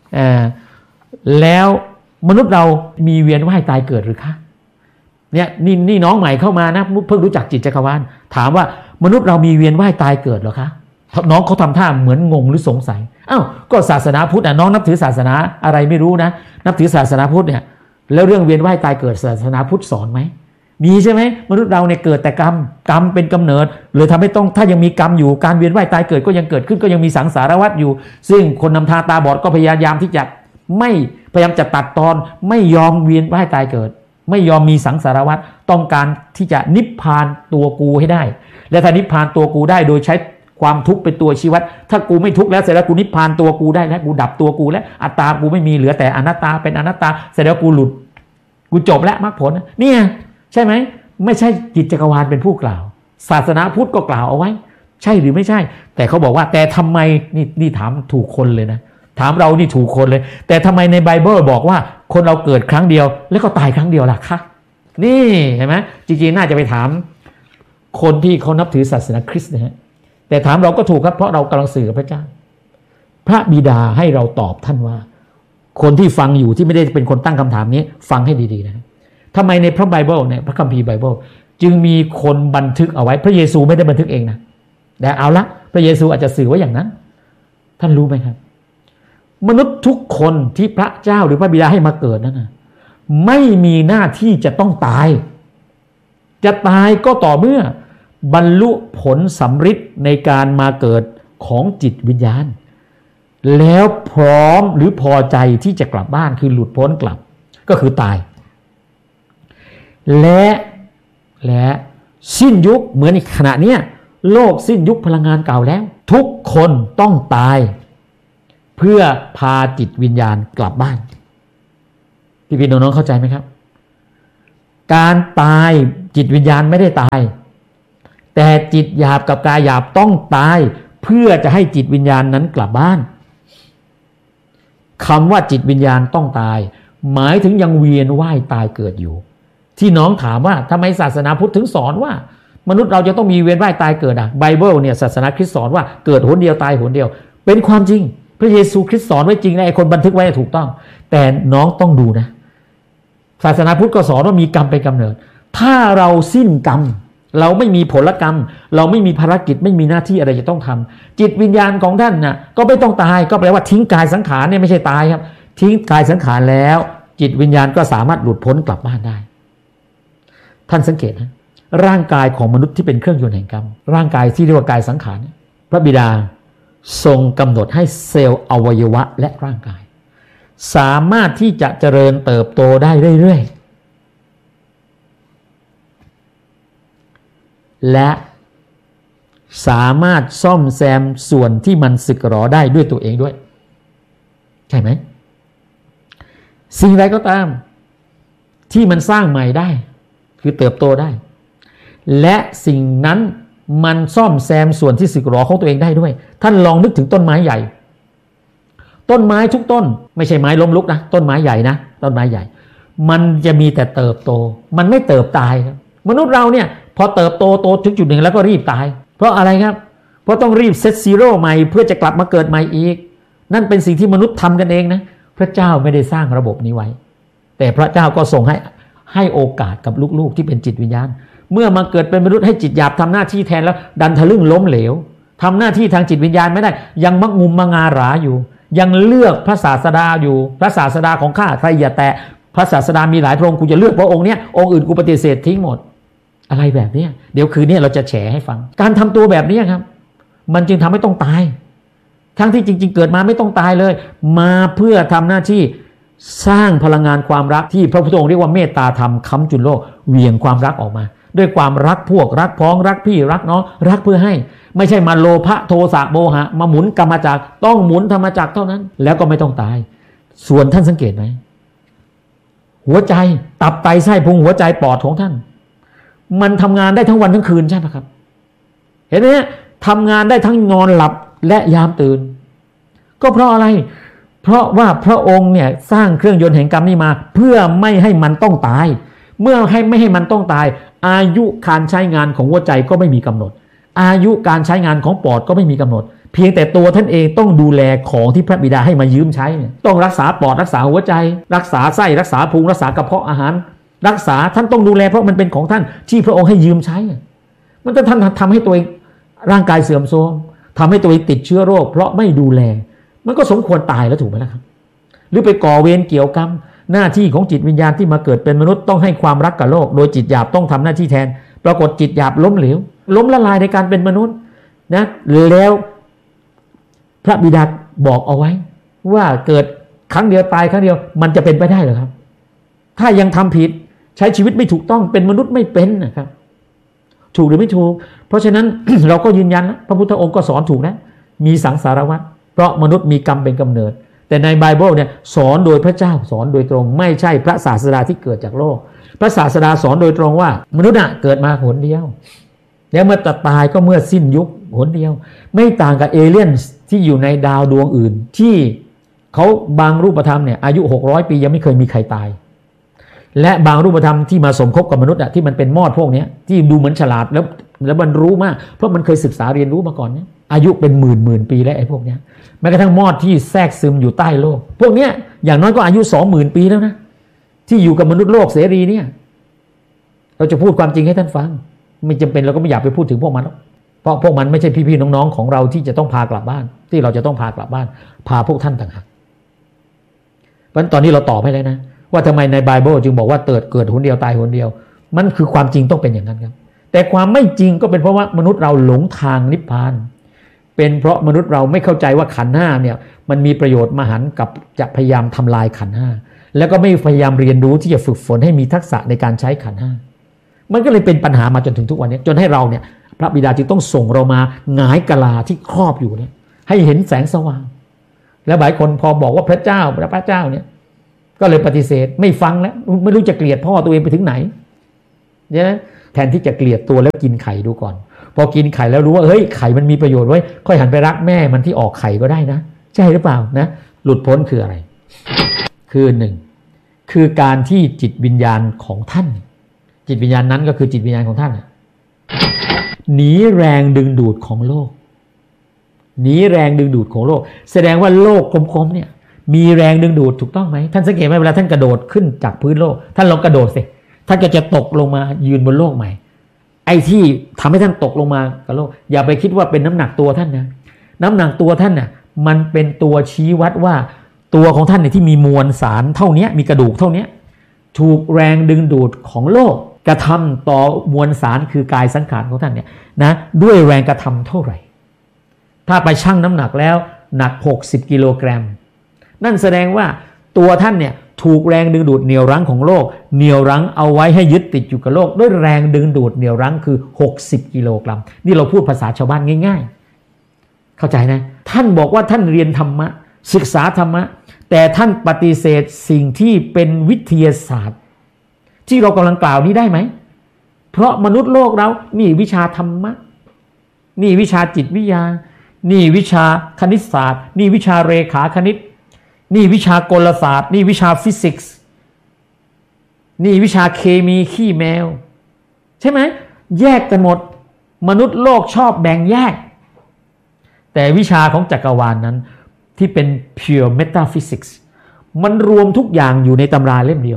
แล้วมนุษย์เรามีเวียนว่ายตายเกิดหรือคะเนี่ยนี่น้องใหม่เข้ามานะเพิ่งรู้จักจิตจักรวาลถามว่ามนุษย์เรามีเวียนว่ายตายเกิดหรอคะน้องเขาทำท่าเหมือนงงหรือสงสัยอ้าวก็ศาสนาพุทธน้องนับถือศาสนาอะไรไม่รู้นะนับถือศาสนาพุทธเนี่ยแล้วเรื่องเวียนว่ายตายเกิดศาสนาพุทธสอนไหมมีใช่ไหมมนุษย์เราเนี่ยเกิดแต่กรรมเป็นกำเนิดเลยทำให้ต้องถ้ายังมีกรรมอยู่การเวียนว่ายตายเกิดก็ยังเกิดขึ้นก็ยังมีสังสารวัฏอยู่ซึ่งคนนำทางตาบอดก็พยายามที่จะไม่พยายามจะตัดตอนไม่ยอมเวียนว่ายตายเกิดไม่ยอมมีสังสารวัฏต้องการที่จะนิพพานตัวกูให้ได้และถ้านิพพานตัวกูได้โดยใช้ความทุกข์เป็นตัวชี้วัดถ้ากูไม่ทุกข์แล้วเสร็จแล้วกูนิพพานตัวกูได้แล้วกูดับตัวกูแล้วอัตตากูไม่มีเหลือแต่อนัตตาเป็นอนัตตาเสร็จแล้วกูหลุดกูจบแล้วมรรคผลเนี่ยใช่ไหมไม่ใช่จิตจักรวาลเป็นผู้กล่าวศาสนาพุทธก็กล่าวเอาไว้ใช่หรือไม่ใช่แต่เขาบอกว่าแต่ทำไมนี่ถามถูกคนเลยนะถามเรานี่ถูกคนเลยแต่ทำไมในไบเบิลบอกว่าคนเราเกิดครั้งเดียวแล้วก็ตายครั้งเดียวล่ะคะนี่เห็นไหมจริงๆน่าจะไปถามคนที่เขานับถือศาสนาคริสต์นะฮะแต่ถามเราก็ถูกครับเพราะเรากำลังสื่อกับพระเจ้าพระบิดาให้เราตอบท่านว่าคนที่ฟังอยู่ที่ไม่ได้เป็นคนตั้งคำถามนี้ฟังให้ดีๆนะทำไมในพระไบเบิลเนี่ยพระคัมภีร์ไบเบิลจึงมีคนบันทึกเอาไว้พระเยซูไม่ได้บันทึกเองนะแต่เอาละพระเยซูอาจจะสื่อไว้อย่างนั้นท่านรู้ไหมครับมนุษย์ทุกคนที่พระเจ้าหรือพระบิดาให้มาเกิดนั้นนะไม่มีหน้าที่จะต้องตายจะตายก็ต่อเมื่อบรรลุผลสำฤทธิ์ในการมาเกิดของจิตวิญญาณแล้วพร้อมหรือพอใจที่จะกลับบ้านคือหลุดพ้นกลับก็คือตายและสิ้นยุคเหมือนในขณะนี้โลกสิ้นยุคพลังงานเก่าแล้วทุกคนต้องตายเพื่อพาจิตวิญญาณกลับบ้านพี่น้องเข้าใจไหมครับการตายจิตวิญญาณไม่ได้ตายแต่จิตหยาบกับกายหยาบต้องตายเพื่อจะให้จิตวิญญาณนั้นกลับบ้านคำว่าจิตวิญญาณต้องตายหมายถึงยังเวียนว่ายตายเกิดอยู่ที่น้องถามว่าทำไมศาสนาพุทธถึงสอนว่ามนุษย์เราจะต้องมีเวียนว่ายตายเกิดไบเบิลเนี่ยศาสนาคริสต์สอนว่าเกิดหนเดียวตายหนเดียวเป็นความจริงพระเยซูคริสต์สอนไว้จริงนะไอ้คนบันทึกไว้ถูกต้องแต่น้องต้องดูนะศาสนาพุทธก็สอนว่ามีกรรมเป็นกำเนิดถ้าเราสิ้นกรรมเราไม่มีผลกรรมเราไม่มีภารกิจไม่มีหน้าที่อะไรจะต้องทำจิตวิญญาณของท่านน่ะก็ไม่ต้องตายก็แปลว่าทิ้งกายสังขารเนี่ยไม่ใช่ตายครับทิ้งกายสังขารแล้วจิตวิญญาณก็สามารถหลุดพ้นกลับบ้านได้ท่านสังเกตนะร่างกายของมนุษย์ที่เป็นเครื่องยนต์แห่งกรรมร่างกายที่เรียกว่ากายสังขารพระบิดาทรงกำหนดให้เซลล์อวัยวะและร่างกายสามารถที่จะเจริญเติบโตได้เรื่อยๆและสามารถซ่อมแซมส่วนที่มันสึกหรอได้ด้วยตัวเองด้วยใช่ไหมสิ่งใดก็ตามที่มันสร้างใหม่ได้คือเติบโตได้และสิ่งนั้นมันซ่อมแซมส่วนที่สึกหรอของตัวเองได้ด้วยท่านลองนึกถึงต้นไม้ใหญ่ต้นไม้ทุกต้นไม่ใช่ไม้ล้มลุกนะต้นไม้ใหญ่นะต้นไม้ใหญ่มันจะมีแต่เติบโตมันไม่เติบตายครับมนุษย์เราเนี่ยพอเติบโตถึงจุดหนึ่งแล้วก็รีบตายเพราะอะไรครับเพราะต้องรีบเซตซีโร่ใหม่เพื่อจะกลับมาเกิดใหม่อีกนั่นเป็นสิ่งที่มนุษย์ทำกันเองนะพระเจ้าไม่ได้สร้างระบบนี้ไว้แต่พระเจ้าก็ทรงให้โอกาสกับลูกๆที่เป็นจิตวิญญาณเมื่อมาเกิดเป็นมนุษย์ให้จิตหยาบทำหน้าที่แทนแล้วดันทะลึ่งล้มเหลวทำหน้าที่ทางจิตวิญญาณไม่ได้ยังมักงุมมางาหราอยู่ยังเลือกพระศาสดาอยู่พระศาสดาของข้าใครอย่าแตะพระศาสดามีหลายพระองค์กูจะเลือกพระองค์เนี้ยองค์อื่นกูปฏิเสธทิ้งหมดอะไรแบบนี้เดี๋ยวคืนนี้เราจะแฉให้ฟังการทำตัวแบบนี้ครับมันจึงทำให้ต้องตายทั้งที่จริงๆเกิดมาไม่ต้องตายเลยมาเพื่อทำหน้าที่สร้างพลังงานความรักที่พระพุทธองค์เรียกว่าเมตตาธรรมค้ำจุนโลกเหวี่ยงความรักออกมาด้วยความรักพวกรักพ้องรักพี่รักน้องรักเพื่อให้ไม่ใช่มาโลภะโทสะโมหะมาหมุนกรรมจักรต้องหมุนธรรมจักรเท่านั้นแล้วก็ไม่ต้องตายส่วนท่านสังเกตไหมหัวใจตับไตไส้พุงหัวใจปอดของท่านมันทำงานได้ทั้งวันทั้งคืนใช่ไหมครับเห็นไหมทำงานได้ทั้งนอนหลับและยามตื่นก็เพราะอะไรเพราะว่าพระองค์เนี่ยสร้างเครื่องยนต์แห่งกรรมนี้มาเพื่อไม่ให้มันต้องตายเมื่อไม่ให้มันต้องตายอายุการใช้งานของหัวใจก็ไม่มีกำหนดอายุการใช้งานของปอดก็ไม่มีกำหนดเพียงแต่ตัวท่านเองต้องดูแลของที่พระบิดาให้มายืมใช้ต้องรักษาปอดรักษาหัวใจรักษาไส้รักษาพุงรักษากระเพาะอาหารรักษาท่านต้องดูแลเพราะมันเป็นของท่านที่พระองค์ให้ยืมใช้มันจะท่านทำให้ตัวเองร่างกายเสื่อมโทรมทำให้ตัวเองติดเชื้อโรคเพราะไม่ดูแลมันก็สมควรตายแล้วถูกไหมล่ะครับหรือไปก่อเวรเกี่ยวกรรมหน้าที่ของจิตวิญญาณที่มาเกิดเป็นมนุษย์ต้องให้ความรักกับโลกโดยจิตหยาบต้องทำหน้าที่แทนปรากฏจิตหยาบล้มเหลวล้มละลายในการเป็นมนุษย์นะแล้วพระบิดาบอกเอาไว้ว่าเกิดครั้งเดียวตายครั้งเดียวมันจะเป็นไปได้หรือครับถ้ายังทำผิดใช้ชีวิตไม่ถูกต้องเป็นมนุษย์ไม่เป็นนะครับถูกหรือไม่ถูกเพราะฉะนั้น เราก็ยืนยันนะพระพุทธองค์ก็สอนถูกนะมีสังสารวัฏเพราะมนุษย์มีกรรมเป็นกำเนิดแต่ในไบเบิลเนี่ยสอนโดยพระเจ้าสอนโดยตรงไม่ใช่พระศาสดาที่เกิดจากโลกพระศาสดาสอนโดยตรงว่ามนุษย์เกิดมาหนเดียวแล้วเมื่อตายก็เมื่อสิ้นยุคหนเดียวไม่ต่างกับเอเลี่ยนที่อยู่ในดาวดวงอื่นที่เขาบางรูปธรรมเนี่ยอายุ600ปียังไม่เคยมีใครตายและบางรูปธรรมที่มาสมคบกับมนุษย์ที่มันเป็นมอดพวกนี้ที่ดูเหมือนฉลาดแล้วมันรู้มากเพราะมันเคยศึกษาเรียนรู้มาก่อนเนี่ยอายุเป็นหมื่นปีแล้วไอ้พวกนี้แม้กระทั่งมอดที่แทรกซึมอยู่ใต้โลกพวกนี้อย่างน้อยก็อายุ 20,000 ปีแล้วนะที่อยู่กับมนุษย์โลกเสรีเนี่ยเราจะพูดความจริงให้ท่านฟังไม่จำเป็นเราก็ไม่อยากไปพูดถึงพวกมันเพราะพวกมันไม่ใช่พี่ๆน้องๆของเราที่จะต้องพากลับบ้านที่เราจะต้องพากลับบ้านพาพวกท่านต่างหากเพราะฉะนั้นตอนนี้เราตอบให้แล้วนะว่าทำไมในไบเบิลจึงบอกว่าเกิดหนเดียวตายหนเดียวมันคือความจริงต้องเป็นอย่างนั้นครับแต่ความไม่จริงก็เป็นเพราะว่ามนุษย์เราหลงทางนิพพานเป็นเพราะมนุษย์เราไม่เข้าใจว่าขันธ์ห้าเนี่ยมันมีประโยชน์มหันต์กับจะพยายามทำลายขันธ์ห้าแล้วก็ไม่พยายามเรียนรู้ที่จะฝึกฝนให้มีทักษะในการใช้ขันธ์ห้ามันก็เลยเป็นปัญหามาจนถึงทุกวันนี้จนให้เราเนี่ยพระบิดาจึงต้องส่งเรามาหงายกะลาที่ครอบอยู่เนี่ยให้เห็นแสงสว่างแล้วหลายคนพอบอกว่าพระเจ้าเนี่ยก็เลยปฏิเสธไม่ฟังแล้วไม่รู้จะเกลียดพ่อตัวเองไปถึงไหนเนี่ยแทนที่จะเกลียดตัวแล้วกินไข่ดูก่อนพอกินไข่แล้วรู้ว่าเฮ้ยไข่มันมีประโยชน์ไว้ค่อยหันไปรักแม่มันที่ออกไข่ก็ได้นะใช่หรือเปล่านะหลุดพ้นคืออะไรคือหนึ่งคือการที่จิตวิญญาณของท่านจิตวิญญาณนั้นก็คือจิตวิญญาณของท่านหนีแรงดึงดูดของโลกหนีแรงดึงดูดของโลกแสดงว่าโลกกลมๆเนี่ยมีแรงดึงดูดถูกต้องไหมท่านสังเกตไหมเวลาท่านกระโดดขึ้นจากพื้นโลกท่านลองกระโดดสิท่านก็จะตกลงมายืนบนโลกใหม่ไอ้ที่ทำให้ท่านตกลงมากับโลกอย่าไปคิดว่าเป็นน้ำหนักตัวท่านนะน้ำหนักตัวท่านน่ะมันเป็นตัวชี้วัดว่าตัวของท่านเนี่ยที่มีมวลสารเท่านี้มีกระดูกเท่านี้ถูกแรงดึงดูดของโลกกระทำต่อมวลสารคือกายสังขารของท่านเนี่ยนะด้วยแรงกระทำเท่าไหร่ถ้าไปชั่งน้ำหนักแล้วหนัก60กิโลกรัมนั่นแสดงว่าตัวท่านเนี่ยถูกแรงดึงดูดเหนี่ยวรั้งของโลกเหนี่ยวรั้งเอาไว้ให้ยึดติดอยู่กับโลกด้วยแรงดึงดูดเหนี่ยวรั้งคือ60กิโลกรัมนี่เราพูดภาษาชาวบ้านง่ายๆเข้าใจนะท่านบอกว่าท่านเรียนธรรมะศึกษาธรรมะแต่ท่านปฏิเสธสิ่งที่เป็นวิทยาศาสตร์ที่เรากำลังกล่าวนี้ได้ไหมเพราะมนุษย์โลกเรานี่วิชาธรรมะนี่วิชาจิตวิทยานี่วิชาคณิตศาสตร์นี่วิชาเรขาคณิตนี่วิชากลศาสตร์นี่วิชาฟิสิกส์นี่วิชาเคมีขี้แมวใช่ไหมแยกกันหมดมนุษย์โลกชอบแบ่งแยกแต่วิชาของจักรวาลนั้นที่เป็น pure metaphysics มันรวมทุกอย่างอยู่ในตำราเล่มเดียว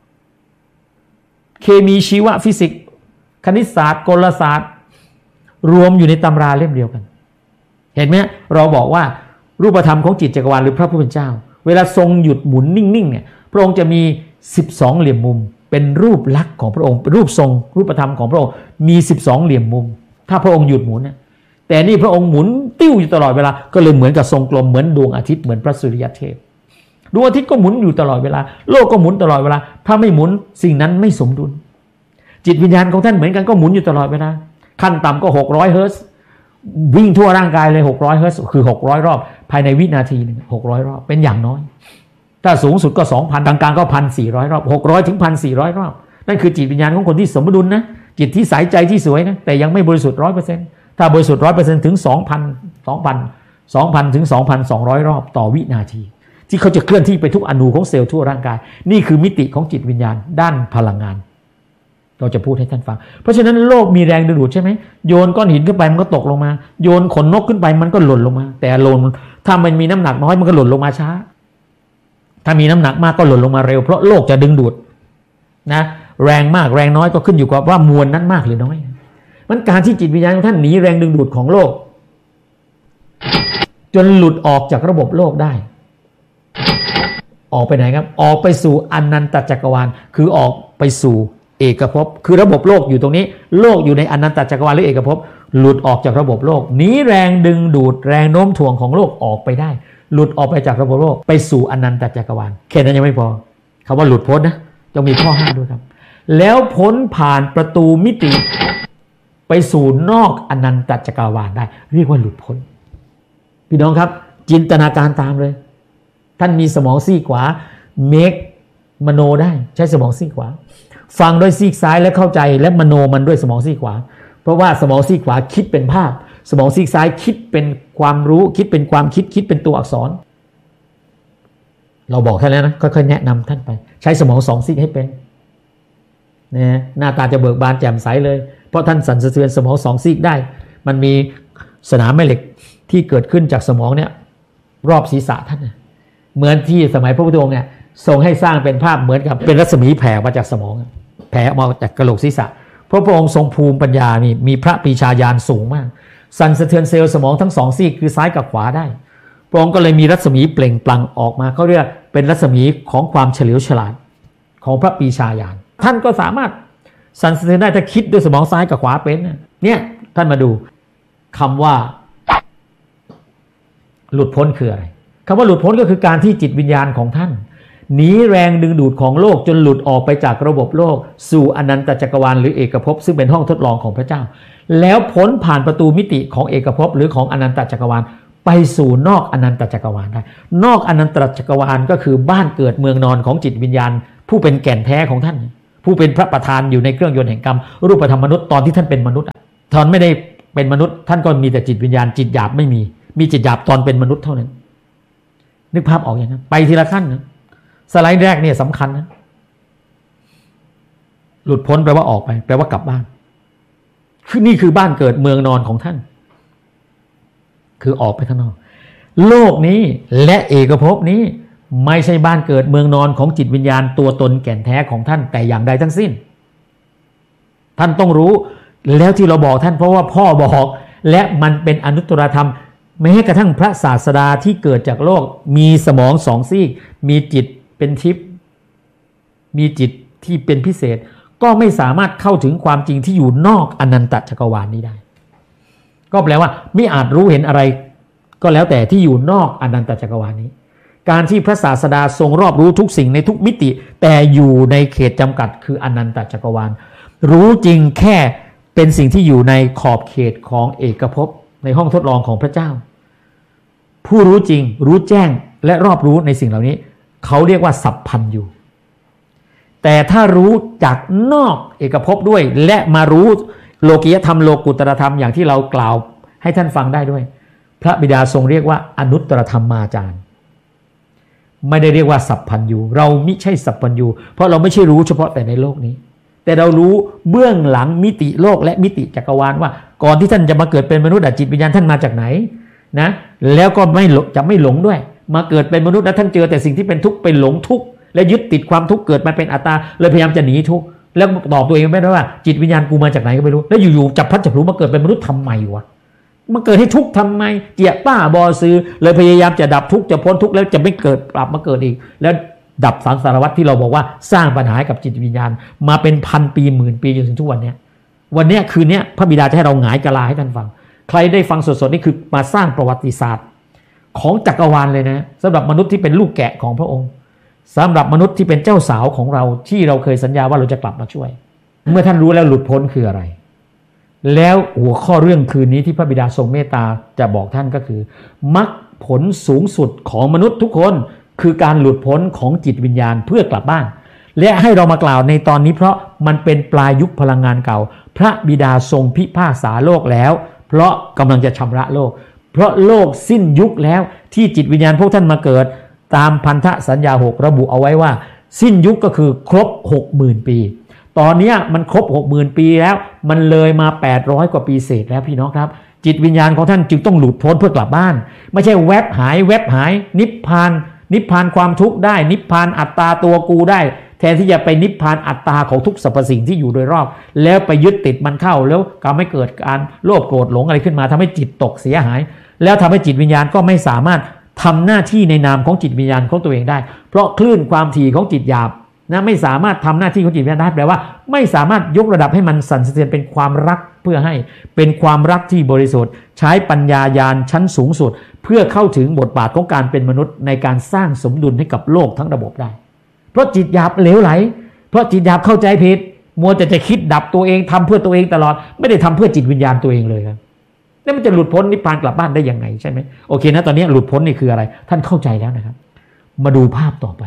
เคมีชีวฟิสิกส์คณิตศาสตร์กลศาสตร์รวมอยู่ในตำราเล่มเดียวกันเห็นไหมเราบอกว่ารูปธรรมของจิตจักรวาลหรือพระผู้เป็นเจ้าเวลาทรงหยุดหมุนนิ่งๆเนี่ยพระองค์จะมี12เหลี่ยมมุมเป็นรูปลักษณ์ของพระองค์เป็นรูปทรงรูปธรรมของพระองค์มี12เหลี่ยมมุมถ้าพระองค์หยุดหมุนเนี่ยแต่นี่พระองค์หมุนติ้วอยู่ตลอดเวลาก็เลยเหมือนกับทรงกลมเหมือนดวงอาทิตย์เหมือนพระสุริยเทพดวงอาทิตย์ก็หมุนอยู่ตลอดเวลาโลกก็หมุนตลอดเวลาถ้าไม่หมุนสิ่งนั้นไม่สมดุลจิตวิญญาณของท่านเหมือนกันก็หมุนอยู่ตลอดเวลาขั้นต่ำก็600เฮิร์ตซ์วิ่งทั่วร่างกายเลย600เฮิร์ตซ์คือ600รอบภายในวินาทีนึง600รอบเป็นอย่างน้อยถ้าสูงสุดก็ 2,000 กลางๆก็ 1,400 รอบ600ถึง 1,400 รอบนั่นคือจิตวิญญาณของคนที่สมดุลนะจิตที่ใสใจที่สวยนะแต่ยังไม่บริสุทธิ์ 100% ถ้าบริสุทธิ์ 100% ถึง 2,000 ถึง 2,200 รอบต่อวินาทีที่เขาจะเคลื่อนที่ไปทุกอนูของเซลล์ทั่วร่างกายนี่คือมิติของจิตวิญญาณด้านพลังงานเราจะพูดให้ท่านฟังเพราะฉะนั้นโลกมีแรงดึงดูดใช่ไหมโยนก้อนหินขึ้นไปมันก็ตกลงมาโยนขนนกขึ้นไปมันก็หล่นลงมาแต่หล่นถ้ามันมีน้ำหนักน้อยมันก็หล่นลงมาช้าถ้ามีน้ำหนักมากก็หล่นลงมาเร็วเพราะโลกจะดึงดูดนะแรงมากแรงน้อยก็ขึ้นอยู่กับว่ามวลนั้นมากหรือน้อยมันการที่จิตวิญญาณของท่านหนีแรงดึงดูดของโลกจนหลุดออกจากระบบโลกได้ออกไปไหนครับออกไปสู่อนันตจักรวาลคือออกไปสู่เอกภพคือระบบโลกอยู่ตรงนี้โลกอยู่ในอนันตจักรวาลหรือเอกภพหลุดออกจากระบบโลกหนีแรงดึงดูดแรงโน้มถ่วงของโลกออกไปได้หลุดออกไปจากระบบโลกไปสู่อนันตจักรวาลแค่นั้นยังไม่พอคำว่าหลุดพ้นนะต้องมีข้อห้าด้วยครับแล้วพ้นผ่านประตูมิติไปสู่นอกอนันตจักรวาลได้เรียกว่าหลุดพ้นพี่น้องครับจินตนาการตามเลยท่านมีสมองซีกขวาเมคมโนได้ใช้สมองซีกขวาฟังด้วยซีกซ้ายและเข้าใจและมโนมันด้วยสมองซีกขวาเพราะว่าสมองซีกขวาคิดเป็นภาพสมองซีกซ้ายคิดเป็นความรู้คิดเป็นความคิดเป็นตัวอักษรเราบอกท่านแล้วนะค่อยๆแนะนำท่านไปใช้สมอง2ซีกให้เป็นนะหน้าตาจะเบิกบานแจ่มใสเลยเพราะท่านสั่นสะเทือนสมอง2ซีกได้มันมีสนามแม่เหล็กที่เกิดขึ้นจากสมองเนี่ยรอบศีรษะท่านเหมือนที่สมัยพระพุทธองค์เนี่ยทรงให้สร้างเป็นภาพเหมือนกับเป็นรัศมีแผ่มาจากสมองแผ่ออกมาจากกะโหลกศีรษะเพราะพระองค์ทรงภูมิปัญญามีพระปรีชาญาณสูงมากสั่นสะเทือนเซลล์สมองทั้ง2ซีกคือซ้ายกับขวาได้พระองค์ก็เลยมีรัศมีเปล่งปลั่งออกมาเขาเรียกเป็นรัศมีของความเฉลียวฉลาดของพระปรีชาญาณท่านก็สามารถสั่นสะเทือนได้ถ้าคิดด้วยสมองซ้ายกับขวาเป็นเนี่ยท่านมาดูคำว่าหลุดพ้นคืออะไรคำว่าหลุดพ้นก็คือการที่จิตวิญญาณของท่านหนีแรงดึงดูดของโลกจนหลุดออกไปจากระบบโลกสู่อนันตจักรวาลหรือเอกภพซึ่งเป็นห้องทดลองของพระเจ้าแล้วพ้นผ่านประตูมิติของเอกภพหรือของอนันตจักรวาลไปสู่นอกอนันตจักรวาลได้นอกอนันตจักรวาลก็คือบ้านเกิดเมืองนอนของจิตวิญญาณผู้เป็นแก่นแท้ของท่านผู้เป็นพระประธานอยู่ในเครื่องยนต์แห่งกรรมรูปธรรมมนุษย์ตอนที่ท่านเป็นมนุษย์ตอนไม่ได้เป็นมนุษย์ท่านก็มีแต่จิตวิญญาณจิตหยาบไม่มีจิตหยาบตอนเป็นมนุษย์เท่านั้นนึกภาพออกอย่างนั้นไปทีละขั้นนะสไลด์แรกเนี่ยสำคัญนะหลุดพ้นแปลว่าออกไปแปลว่ากลับบ้านคือนี่คือบ้านเกิดเมืองนอนของท่านคือออกไปข้างนอกโลกนี้และเอกภพนี้ไม่ใช่บ้านเกิดเมืองนอนของจิตวิญญาณตัวตนแก่นแท้ของท่านแต่อย่างใดทั้งสิ้นท่านต้องรู้แล้วที่เราบอกท่านเพราะว่าพ่อบอกและมันเป็นอนุตตรธรรมแม้กระทั่งพระศาสดาที่เกิดจากโลกมีสมองสองซีกมีจิตเป็นทิพย์มีจิตที่เป็นพิเศษก็ไม่สามารถเข้าถึงความจริงที่อยู่นอกอนันตจักรวาลนี้ได้ก็แปลว่าไม่อาจรู้เห็นอะไรก็แล้วแต่ที่อยู่นอกอนันตจักรวาลนี้การที่พระศาสดาทรงรอบรู้ทุกสิ่งในทุกมิติแต่อยู่ในเขตจำกัดคืออนันตจักรวาลรู้จริงแค่เป็นสิ่งที่อยู่ในขอบเขตของเอกภพในห้องทดลองของพระเจ้าผู้รู้จริงรู้แจ้งและรอบรู้ในสิ่งเหล่านี้เขาเรียกว่าสัพพัญญูแต่ถ้ารู้จากนอกเอกภพด้วยและมารู้โลกิยธรรมโลกุตตรธรรมอย่างที่เรากล่าวให้ท่านฟังได้ด้วยพระบิดาทรงเรียกว่าอนุตตรธรรมาจารย์ไม่ได้เรียกว่าสัพพัญญูเราไม่ใช่สัพพัญญูเพราะเราไม่ใช่รู้เฉพาะแต่ในโลกนี้แต่เรารู้เบื้องหลังมิติโลกและมิติจักรวาลว่าก่อนที่ท่านจะมาเกิดเป็นมนุษย์จิตวิญญาณท่านมาจากไหนนะแล้วก็จะไม่หลงด้วยมาเกิดเป็นมนุษย์แล้วท่านเจอแต่สิ่งที่เป็นทุกข์เป็นหลงทุกข์และยึดติดความทุกข์เกิดมาเป็นอัตตาเลยพยายามจะหนีทุกข์แล้วตอบตัวเองไม่ได้ว่าจิตวิญญาณกูมาจากไหนก็ไม่รู้แล้วอยู่ๆจับพัดจับผูมาเกิดเป็นมนุษย์ทำไมวะมาเกิดให้ทุกข์ทำไมเจียป้าบอซื้อเลยพยายามจะดับทุกข์จะพ้นทุกข์แล้วจะไม่เกิดกลับมาเกิดอีกแล้วดับสังสารวัฏที่เราบอกว่าสร้างปัญหากับจิตวิญญาณมาเป็นพันปีหมื่นปีจนถึงทุกวันนี้คืนนี้พระบิดาจะให้เราหงายกะลาให้ท่านฟังใครได้ฟังสดๆนี่คือมาสร้างประวัติศาสตร์ของจักรวาลเลยนะสำหรับมนุษย์ที่เป็นลูกแกะของพระองค์สำหรับมนุษย์ที่เป็นเจ้าสาวของเราที่เราเคยสัญญาว่าเราจะกลับมาช่วยเมื่อท่านรู้แล้วหลุดพ้นคืออะไรแล้วหัวข้อเรื่องคืนนี้ที่พระบิดาทรงเมตตาจะบอกท่านก็คือมรรคผลสูงสุดของมนุษย์ทุกคนคือการหลุดพ้นของจิตวิญญาณเพื่อกลับบ้านและให้เรามากล่าวในตอนนี้เพราะมันเป็นปลายยุคพลังงานเก่าพระบิดาทรงพิพากษาโลกแล้วเพราะกำลังจะชำระโลกเพราะโลกสิ้นยุคแล้วที่จิตวิญญาณพวกท่านมาเกิดตามพันธสัญญา6ระบุเอาไว้ว่าสิ้นยุคก็คือครบ 60,000 ปีตอนนี้มันครบ 60,000 ปีแล้วมันเลยมา800กว่าปีเศษแล้วพี่น้องครับจิตวิญญาณของท่านจึงต้องหลุดพ้นเพื่อกลับบ้านไม่ใช่แวบหายนิพพานความทุกข์ได้นิพพานอัตตาตัวกูได้แทนที่จะไปนิพพานอัตตาของทุกสรรพสิ่งที่อยู่โดยรอบแล้วไปยึดติดมันเข้าแล้วก็ไม่เกิดการโลภโกรธหลงอะไรขึ้นมาทำให้จิตตกเสียหายแล้วทำให้จิตวิญญาณก็ไม่สามารถทำหน้าที่ในนามของจิตวิญญาณของตัวเองได้เพราะคลื่นความถี่ของจิตหยาบนะไม่สามารถทำหน้าที่ของจิตวิญญาณได้แปลว่าไม่สามารถยกระดับให้มันสั่นสะเทือนเป็นความรักเพื่อให้เป็นความรักที่บริสุทธิ์ใช้ปัญญาญาณชั้นสูงสุดเพื่อเข้าถึงบทบาทของการเป็นมนุษย์ในการสร้างสมดุลให้กับโลกทั้งระบบได้เพราะจิตหยาบเหลวไหลเพราะจิตหยาบเข้าใจผิดมัวแต่จะคิดดับตัวเองทำเพื่อตัวเองตลอดไม่ได้ทำเพื่อจิตวิญญาณตัวเองเลยครับแล้วมันจะหลุดพ้นนิพพานกลับบ้านได้ยังไงใช่ไหมโอเคนะตอนนี้หลุดพ้นนี่คืออะไรท่านเข้าใจแล้วนะครับมาดูภาพต่อไป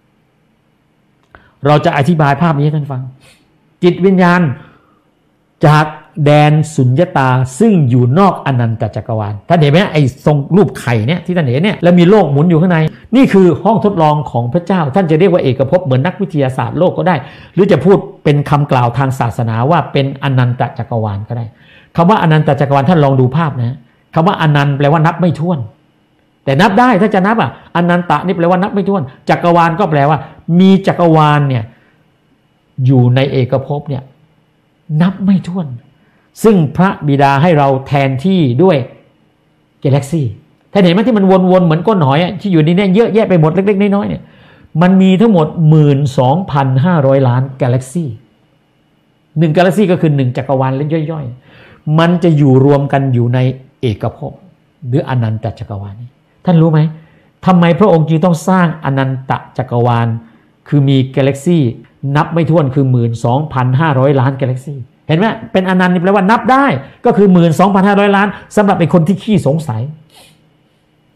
เราจะอธิบายภาพนี้ให้ท่านฟังจิตวิญญาณจากแดนสุญญตาซึ่งอยู่นอกอนันตจักรวาลท่านเห็นไหมไอ้ทรงรูปไข่เนี่ยที่ท่านเห็นเนี่ยแล้วมีโลกหมุนอยู่ข้างในนี่คือห้องทดลองของพระเจ้าท่านจะเรียกว่าเอกภพเหมือนนักวิทยาศาสตร์โลกก็ได้หรือจะพูดเป็นคำกล่าวทางศาสนาว่าเป็นอนันตจักรวาลก็ได้คำว่าอนันตจักรวาลท่านลองดูภาพนะคำว่าอนันต์แปลว่านับไม่ถ้วนแต่นับได้ถ้าจะนับอนันตะนี่แปลว่านับไม่ถ้วนจักรวาลก็แปลว่ามีจักรวาลเนี่ยอยู่ในเอกภพเนี่ยนับไม่ถ้วนซึ่งพระบิดาให้เราแทนที่ด้วยกาแล็กซี่ท่านเห็นไหมที่มันวนๆเหมือนก้นหอยที่อยู่ในนี้เยอะแยะไปหมดเล็กๆน้อยๆเนี่ยมันมีทั้งหมด 12,500 ล้านกาแล็กซี่1กาแล็กซี่ก็คือ1จักรวาลเล็กย่อยๆมันจะอยู่รวมกันอยู่ในเอกภพหรืออนันตจักรวาลนี้ท่านรู้ไหมทำไมพระองค์จึงต้องสร้างอนันตจักรวาลคือมีกาแล็กซี่นับไม่ถ้วนคือ 12,500 ล้านกาแล็กซี่เห็นไหมเป็นอนันต์นี่แปลว่านับได้ก็คือ 12,500 ล้านสำหรับเป็นคนที่ขี้สงสัย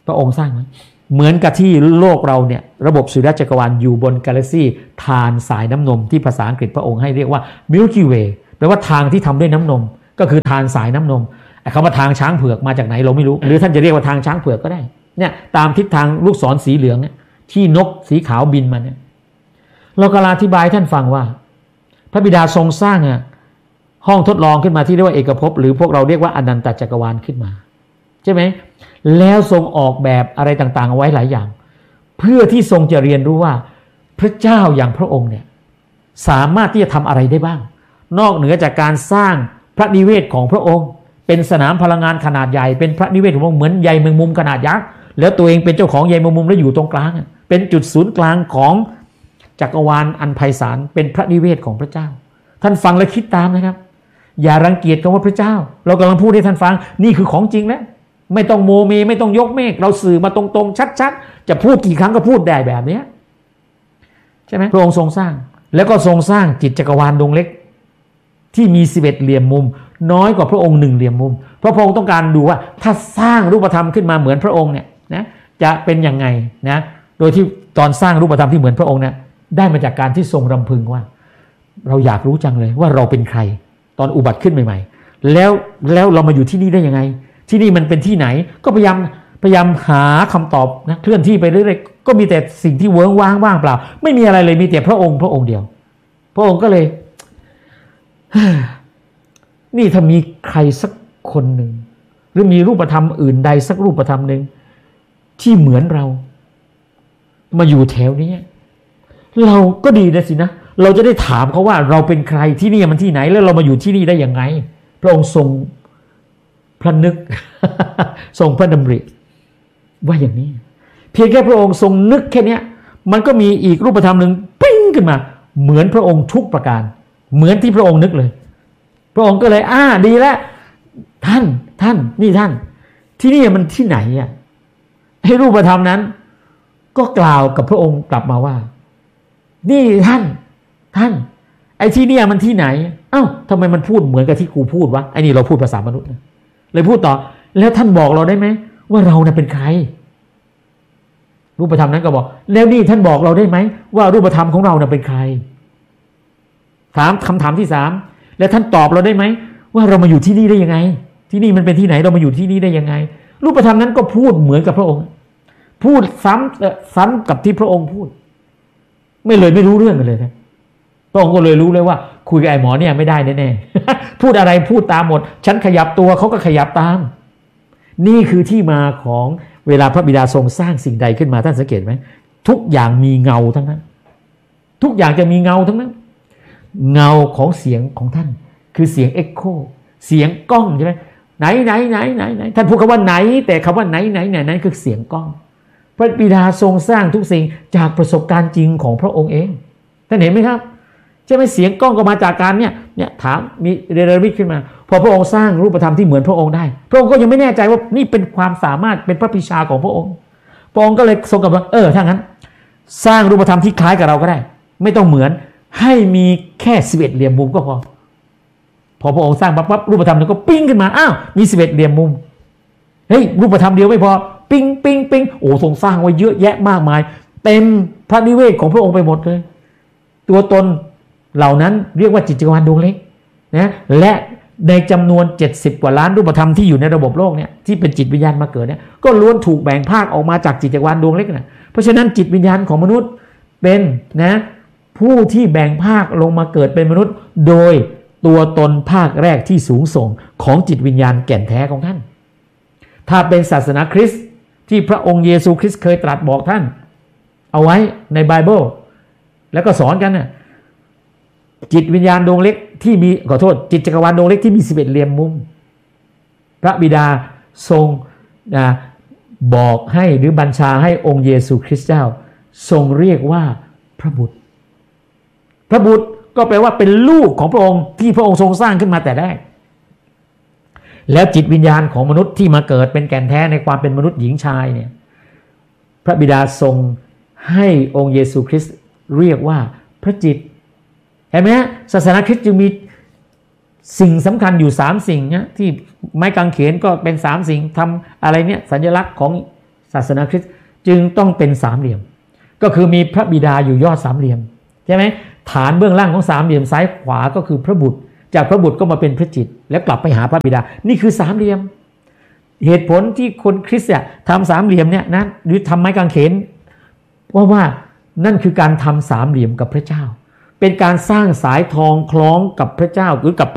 พระองค์สร้างไหมเหมือนกับที่โลกเราเนี่ยระบบสุริยะจักรวาลอยู่บนกาแล็กซี่ทานสายน้ำนมที่ภาษาอังกฤษพระองค์ให้เรียกว่า Milky Way แปลว่าทางที่ทำด้วยน้ำนมก็คือทานสายน้ำนมไอ้คำว่าทางช้างเผือกมาจากไหนเราไม่รู้หรือท่านจะเรียกว่าทางช้างเผือกก็ได้เนี่ยตามทิศทางลูกศรสีเหลืองเนี่ยที่นกสีขาวบินมาเนี่ยเราก็อธิบายท่านฟังว่าพระบิดาทรงสร้างเนี่ยห้องทดลองขึ้นมาที่เรียกว่าเอกภพหรือพวกเราเรียกว่าอนันตจักรวาลขึ้นมาใช่ไหมแล้วทรงออกแบบอะไรต่างๆเอาไว้หลายอย่างเพื่อที่ทรงจะเรียนรู้ว่าพระเจ้าอย่างพระองค์เนี่ยสามารถที่จะทำอะไรได้บ้างนอกเหนือจากการสร้างพระนิเวศของพระองค์เป็นสนามพลังงานขนาดใหญ่เป็นพระนิเวศของพระองค์เหมือนใยแมงมุมขนาดยักษ์แล้วตัวเองเป็นเจ้าของใยแมงมุมแล้วอยู่ตรงกลางเป็นจุดศูนย์กลางของจักรวาลอันไพศาลเป็นพระนิเวศของพระเจ้าท่านฟังและคิดตามนะครับอย่ารังเกียจคำว่าพระเจ้าเรากำลังพูดให้ท่านฟังนี่คือของจริงแล้วไม่ต้องโมเมไม่ต้องยกเมฆเราสื่อมาตรงๆชัดๆจะพูดกี่ครั้งก็พูดได้แบบนี้ใช่ไหมพระองค์ทรงสร้างแล้วก็ทรงสร้างจิตจักรวาลดวงเล็กที่มี11เหลี่ยมมุมน้อยกว่าพระองค์1เหลี่ยมมุมเพราะพระองค์ต้องการดูว่าถ้าสร้างรูปธรรมขึ้นมาเหมือนพระองค์เนี่ยนะจะเป็นยังไงนะโดยที่ตอนสร้างรูปธรรมที่เหมือนพระองค์เนี่ยได้มาจากการที่ทรงรำพึงว่าเราอยากรู้จังเลยว่าเราเป็นใครตอนอุบัติขึ้นใหม่ๆแล้วเรามาอยู่ที่นี่ได้ยังไงที่นี่มันเป็นที่ไหนก็พยายามหาคำตอบนะเคลื่อนที่ไปเรื่อยๆก็มีแต่สิ่งที่เวิ้งว้างว่างเปล่าไม่มีอะไรเลยมีแต่พระองค์เดียวพระองค์ก็เลยนี่ถ้ามีใครสักคนหนึ่งหรือมีรูปธรรมอื่นใดสักรูปธรรมหนึ่งที่เหมือนเรามาอยู่แถวนี้เราก็ดีนะสินะเราจะได้ถามเขาว่าเราเป็นใครที่นี่มันที่ไหนแล้วเรามาอยู่ที่นี่ได้ยังไงพระองค์ทรงพระนึก ทรงพระดำริว่าอย่างนี้เพียงแค่พระองค์ทรงนึกแค่นี้มันก็มีอีกรูปธรรมหนึ่งปิ้งขึ้นมาเหมือนพระองค์ทุกประการเหมือนที่พระองค์นึกเลยพระองค์ก็เลยดีแล้วท่านนี่ท่านที่นี่มันที่ไหนให้รูปธรรมนั้นก็กล่าวกับพระองค์กลับมาว่านี่ท่านไอ้ที่นี่มันที่ไหนทำไมมันพูดเหมือนกับที่กูพูดวะไอ้นี่เราพูดภาษามนุษย์นะเลยพูดต่อแล้วท่านบอกเราได้ไหมว่าเราเนี่ยเป็นใครรูปธรรมนั้นก็บอกแล้วนี่ท่านบอกเราได้ไหมว่ารูปธรรมของเราเนี่ยเป็นใครถามคำถามที่3แล้วท่านตอบเราได้ไหมว่าเรามาอยู่ที่นี่ได้ยังไงที่นี่มันเป็นที่ไหนเรามาอยู่ที่นี่ได้ยังไงรูปธรรมนั้นก็พูดเหมือนกับพระองค์พูดซ้ำกับที่พระองค์พูดไม่รู้เรื่องกันเลยนะพระองค์ก็เลยรู้เลยว่าคุยกับไอ้หมอเนี่ยไม่ได้แน่ๆ พูดอะไรพูดตามหมดฉันขยับตัวเขาก็ขยับตามนี่คือที่มาของเวลาพระบิดาทรงสร้างสิ่งใดขึ้นมาท่านสังเกตไหมทุกอย่างมีเงาทั้งนั้นทุกอย่างจะมีเงาทั้งนั้นเงาของเสียงของท่านคือเสียงเอ็กโคเสียงก้องใช่ไหมไหนท่านพูดคำว่าไหนแต่คำว่าไหนคือเสียงก้องพระบิดาทรงสร้างทุกสิ่งจากประสบการณ์จริงของพระองค์เองท่านเห็นไหมครับใช่ไหมเสียงก้องก็มาจากการเนี่ยถามมีเรเรวิทขึ้นมาพอพระองค์สร้างรูปธรรมที่เหมือนพระองค์ได้พระองค์ก็ยังไม่แน่ใจว่านี่เป็นความสามารถเป็นพระปิชาของพระองค์พระองค์ก็เลยทรงกับว่าถ้างั้นสร้างรูปธรรมที่คล้ายกับเราก็ได้ไม่ต้องเหมือนให้มีแค่11เหลี่ยมมุมก็พอพระองค์สร้างปั๊บรูปธรรมนั้นก็ปิ้งขึ้นมามี11เหลี่ยมมุมเฮ้ยรูปธรรมเดียวไม่พอปิ้งโอ้ทรงสร้างไว้เยอะแยะมากมายเต็มพระนิเวศของพระองค์ไปหมดเลยตัวตนเหล่านั้นเรียกว่าจิตจักรวาลดวงเล็กนะและในจำนวน70กว่าล้านรูปธรรมที่อยู่ในระบบโลกเนี่ยที่เป็นจิตวิญญาณมาเกิดเนี่ยก็ล้วนถูกแบ่งภาคออกมาจากจิตจักรวาลดวงเล็กนะเพราะฉะนั้นจิตวิญญาณของมนุษย์เป็นนะผู้ที่แบ่งภาคลงมาเกิดเป็นมนุษย์โดยตัวตนภาคแรกที่สูงส่งของจิตวิญญาณแก่นแท้ของท่านถ้าเป็นศาสนาคริสต์ที่พระองค์เยซูคริสต์เคยตรัสบอกท่านเอาไว้ในไบเบิลแล้วก็สอนกันน่ะจิตวิญญาณดวงเล็กที่มีจิตจักรวาลดวงเล็กที่มี11เหลี่ยมมุมพระบิดาทรงบอกให้หรือบัญชาให้องค์เยซูคริสต์เจ้าทรงเรียกว่าพระบุตรก็แปลว่าเป็นลูกของพระองค์ที่พระองค์ทรงสร้างขึ้นมาแต่แรกแล้วจิตวิญญาณของมนุษย์ที่มาเกิดเป็นแก่นแท้ในความเป็นมนุษย์หญิงชายเนี่ยพระบิดาทรงให้องค์เยซูคริสต์เรียกว่าพระจิตเห็นไหมศาสนาคริสต์จึงมีสิ่งสำคัญอยู่3สิ่งนะที่ไม้กางเขนก็เป็น3สิ่งทำอะไรเนี่ยสัญลักษณ์ของศาสนาคริสต์จึงต้องเป็นสามเหลี่ยมก็คือมีพระบิดาอยู่ยอดสามเหลี่ยมใช่ไหมฐานเบื้องล่างของสามเหลี่ยมซ้ายขวาก็คือพระบุตรจากพระบุตรก็มาเป็นพระจิตแล้วกลับไปหาพระบิดานี่คือสามเหลี่ยมเหตุผลที่คนคริสต์ทำสามเหลี่ยมเนี่ยนะหรือทำไม้กางเขนเพราะว่านั่นคือการทำสามเหลี่ยมกับพระเจ้าเป็นการสร้างสายทองคล้องกับพระเจ้าหรือกับ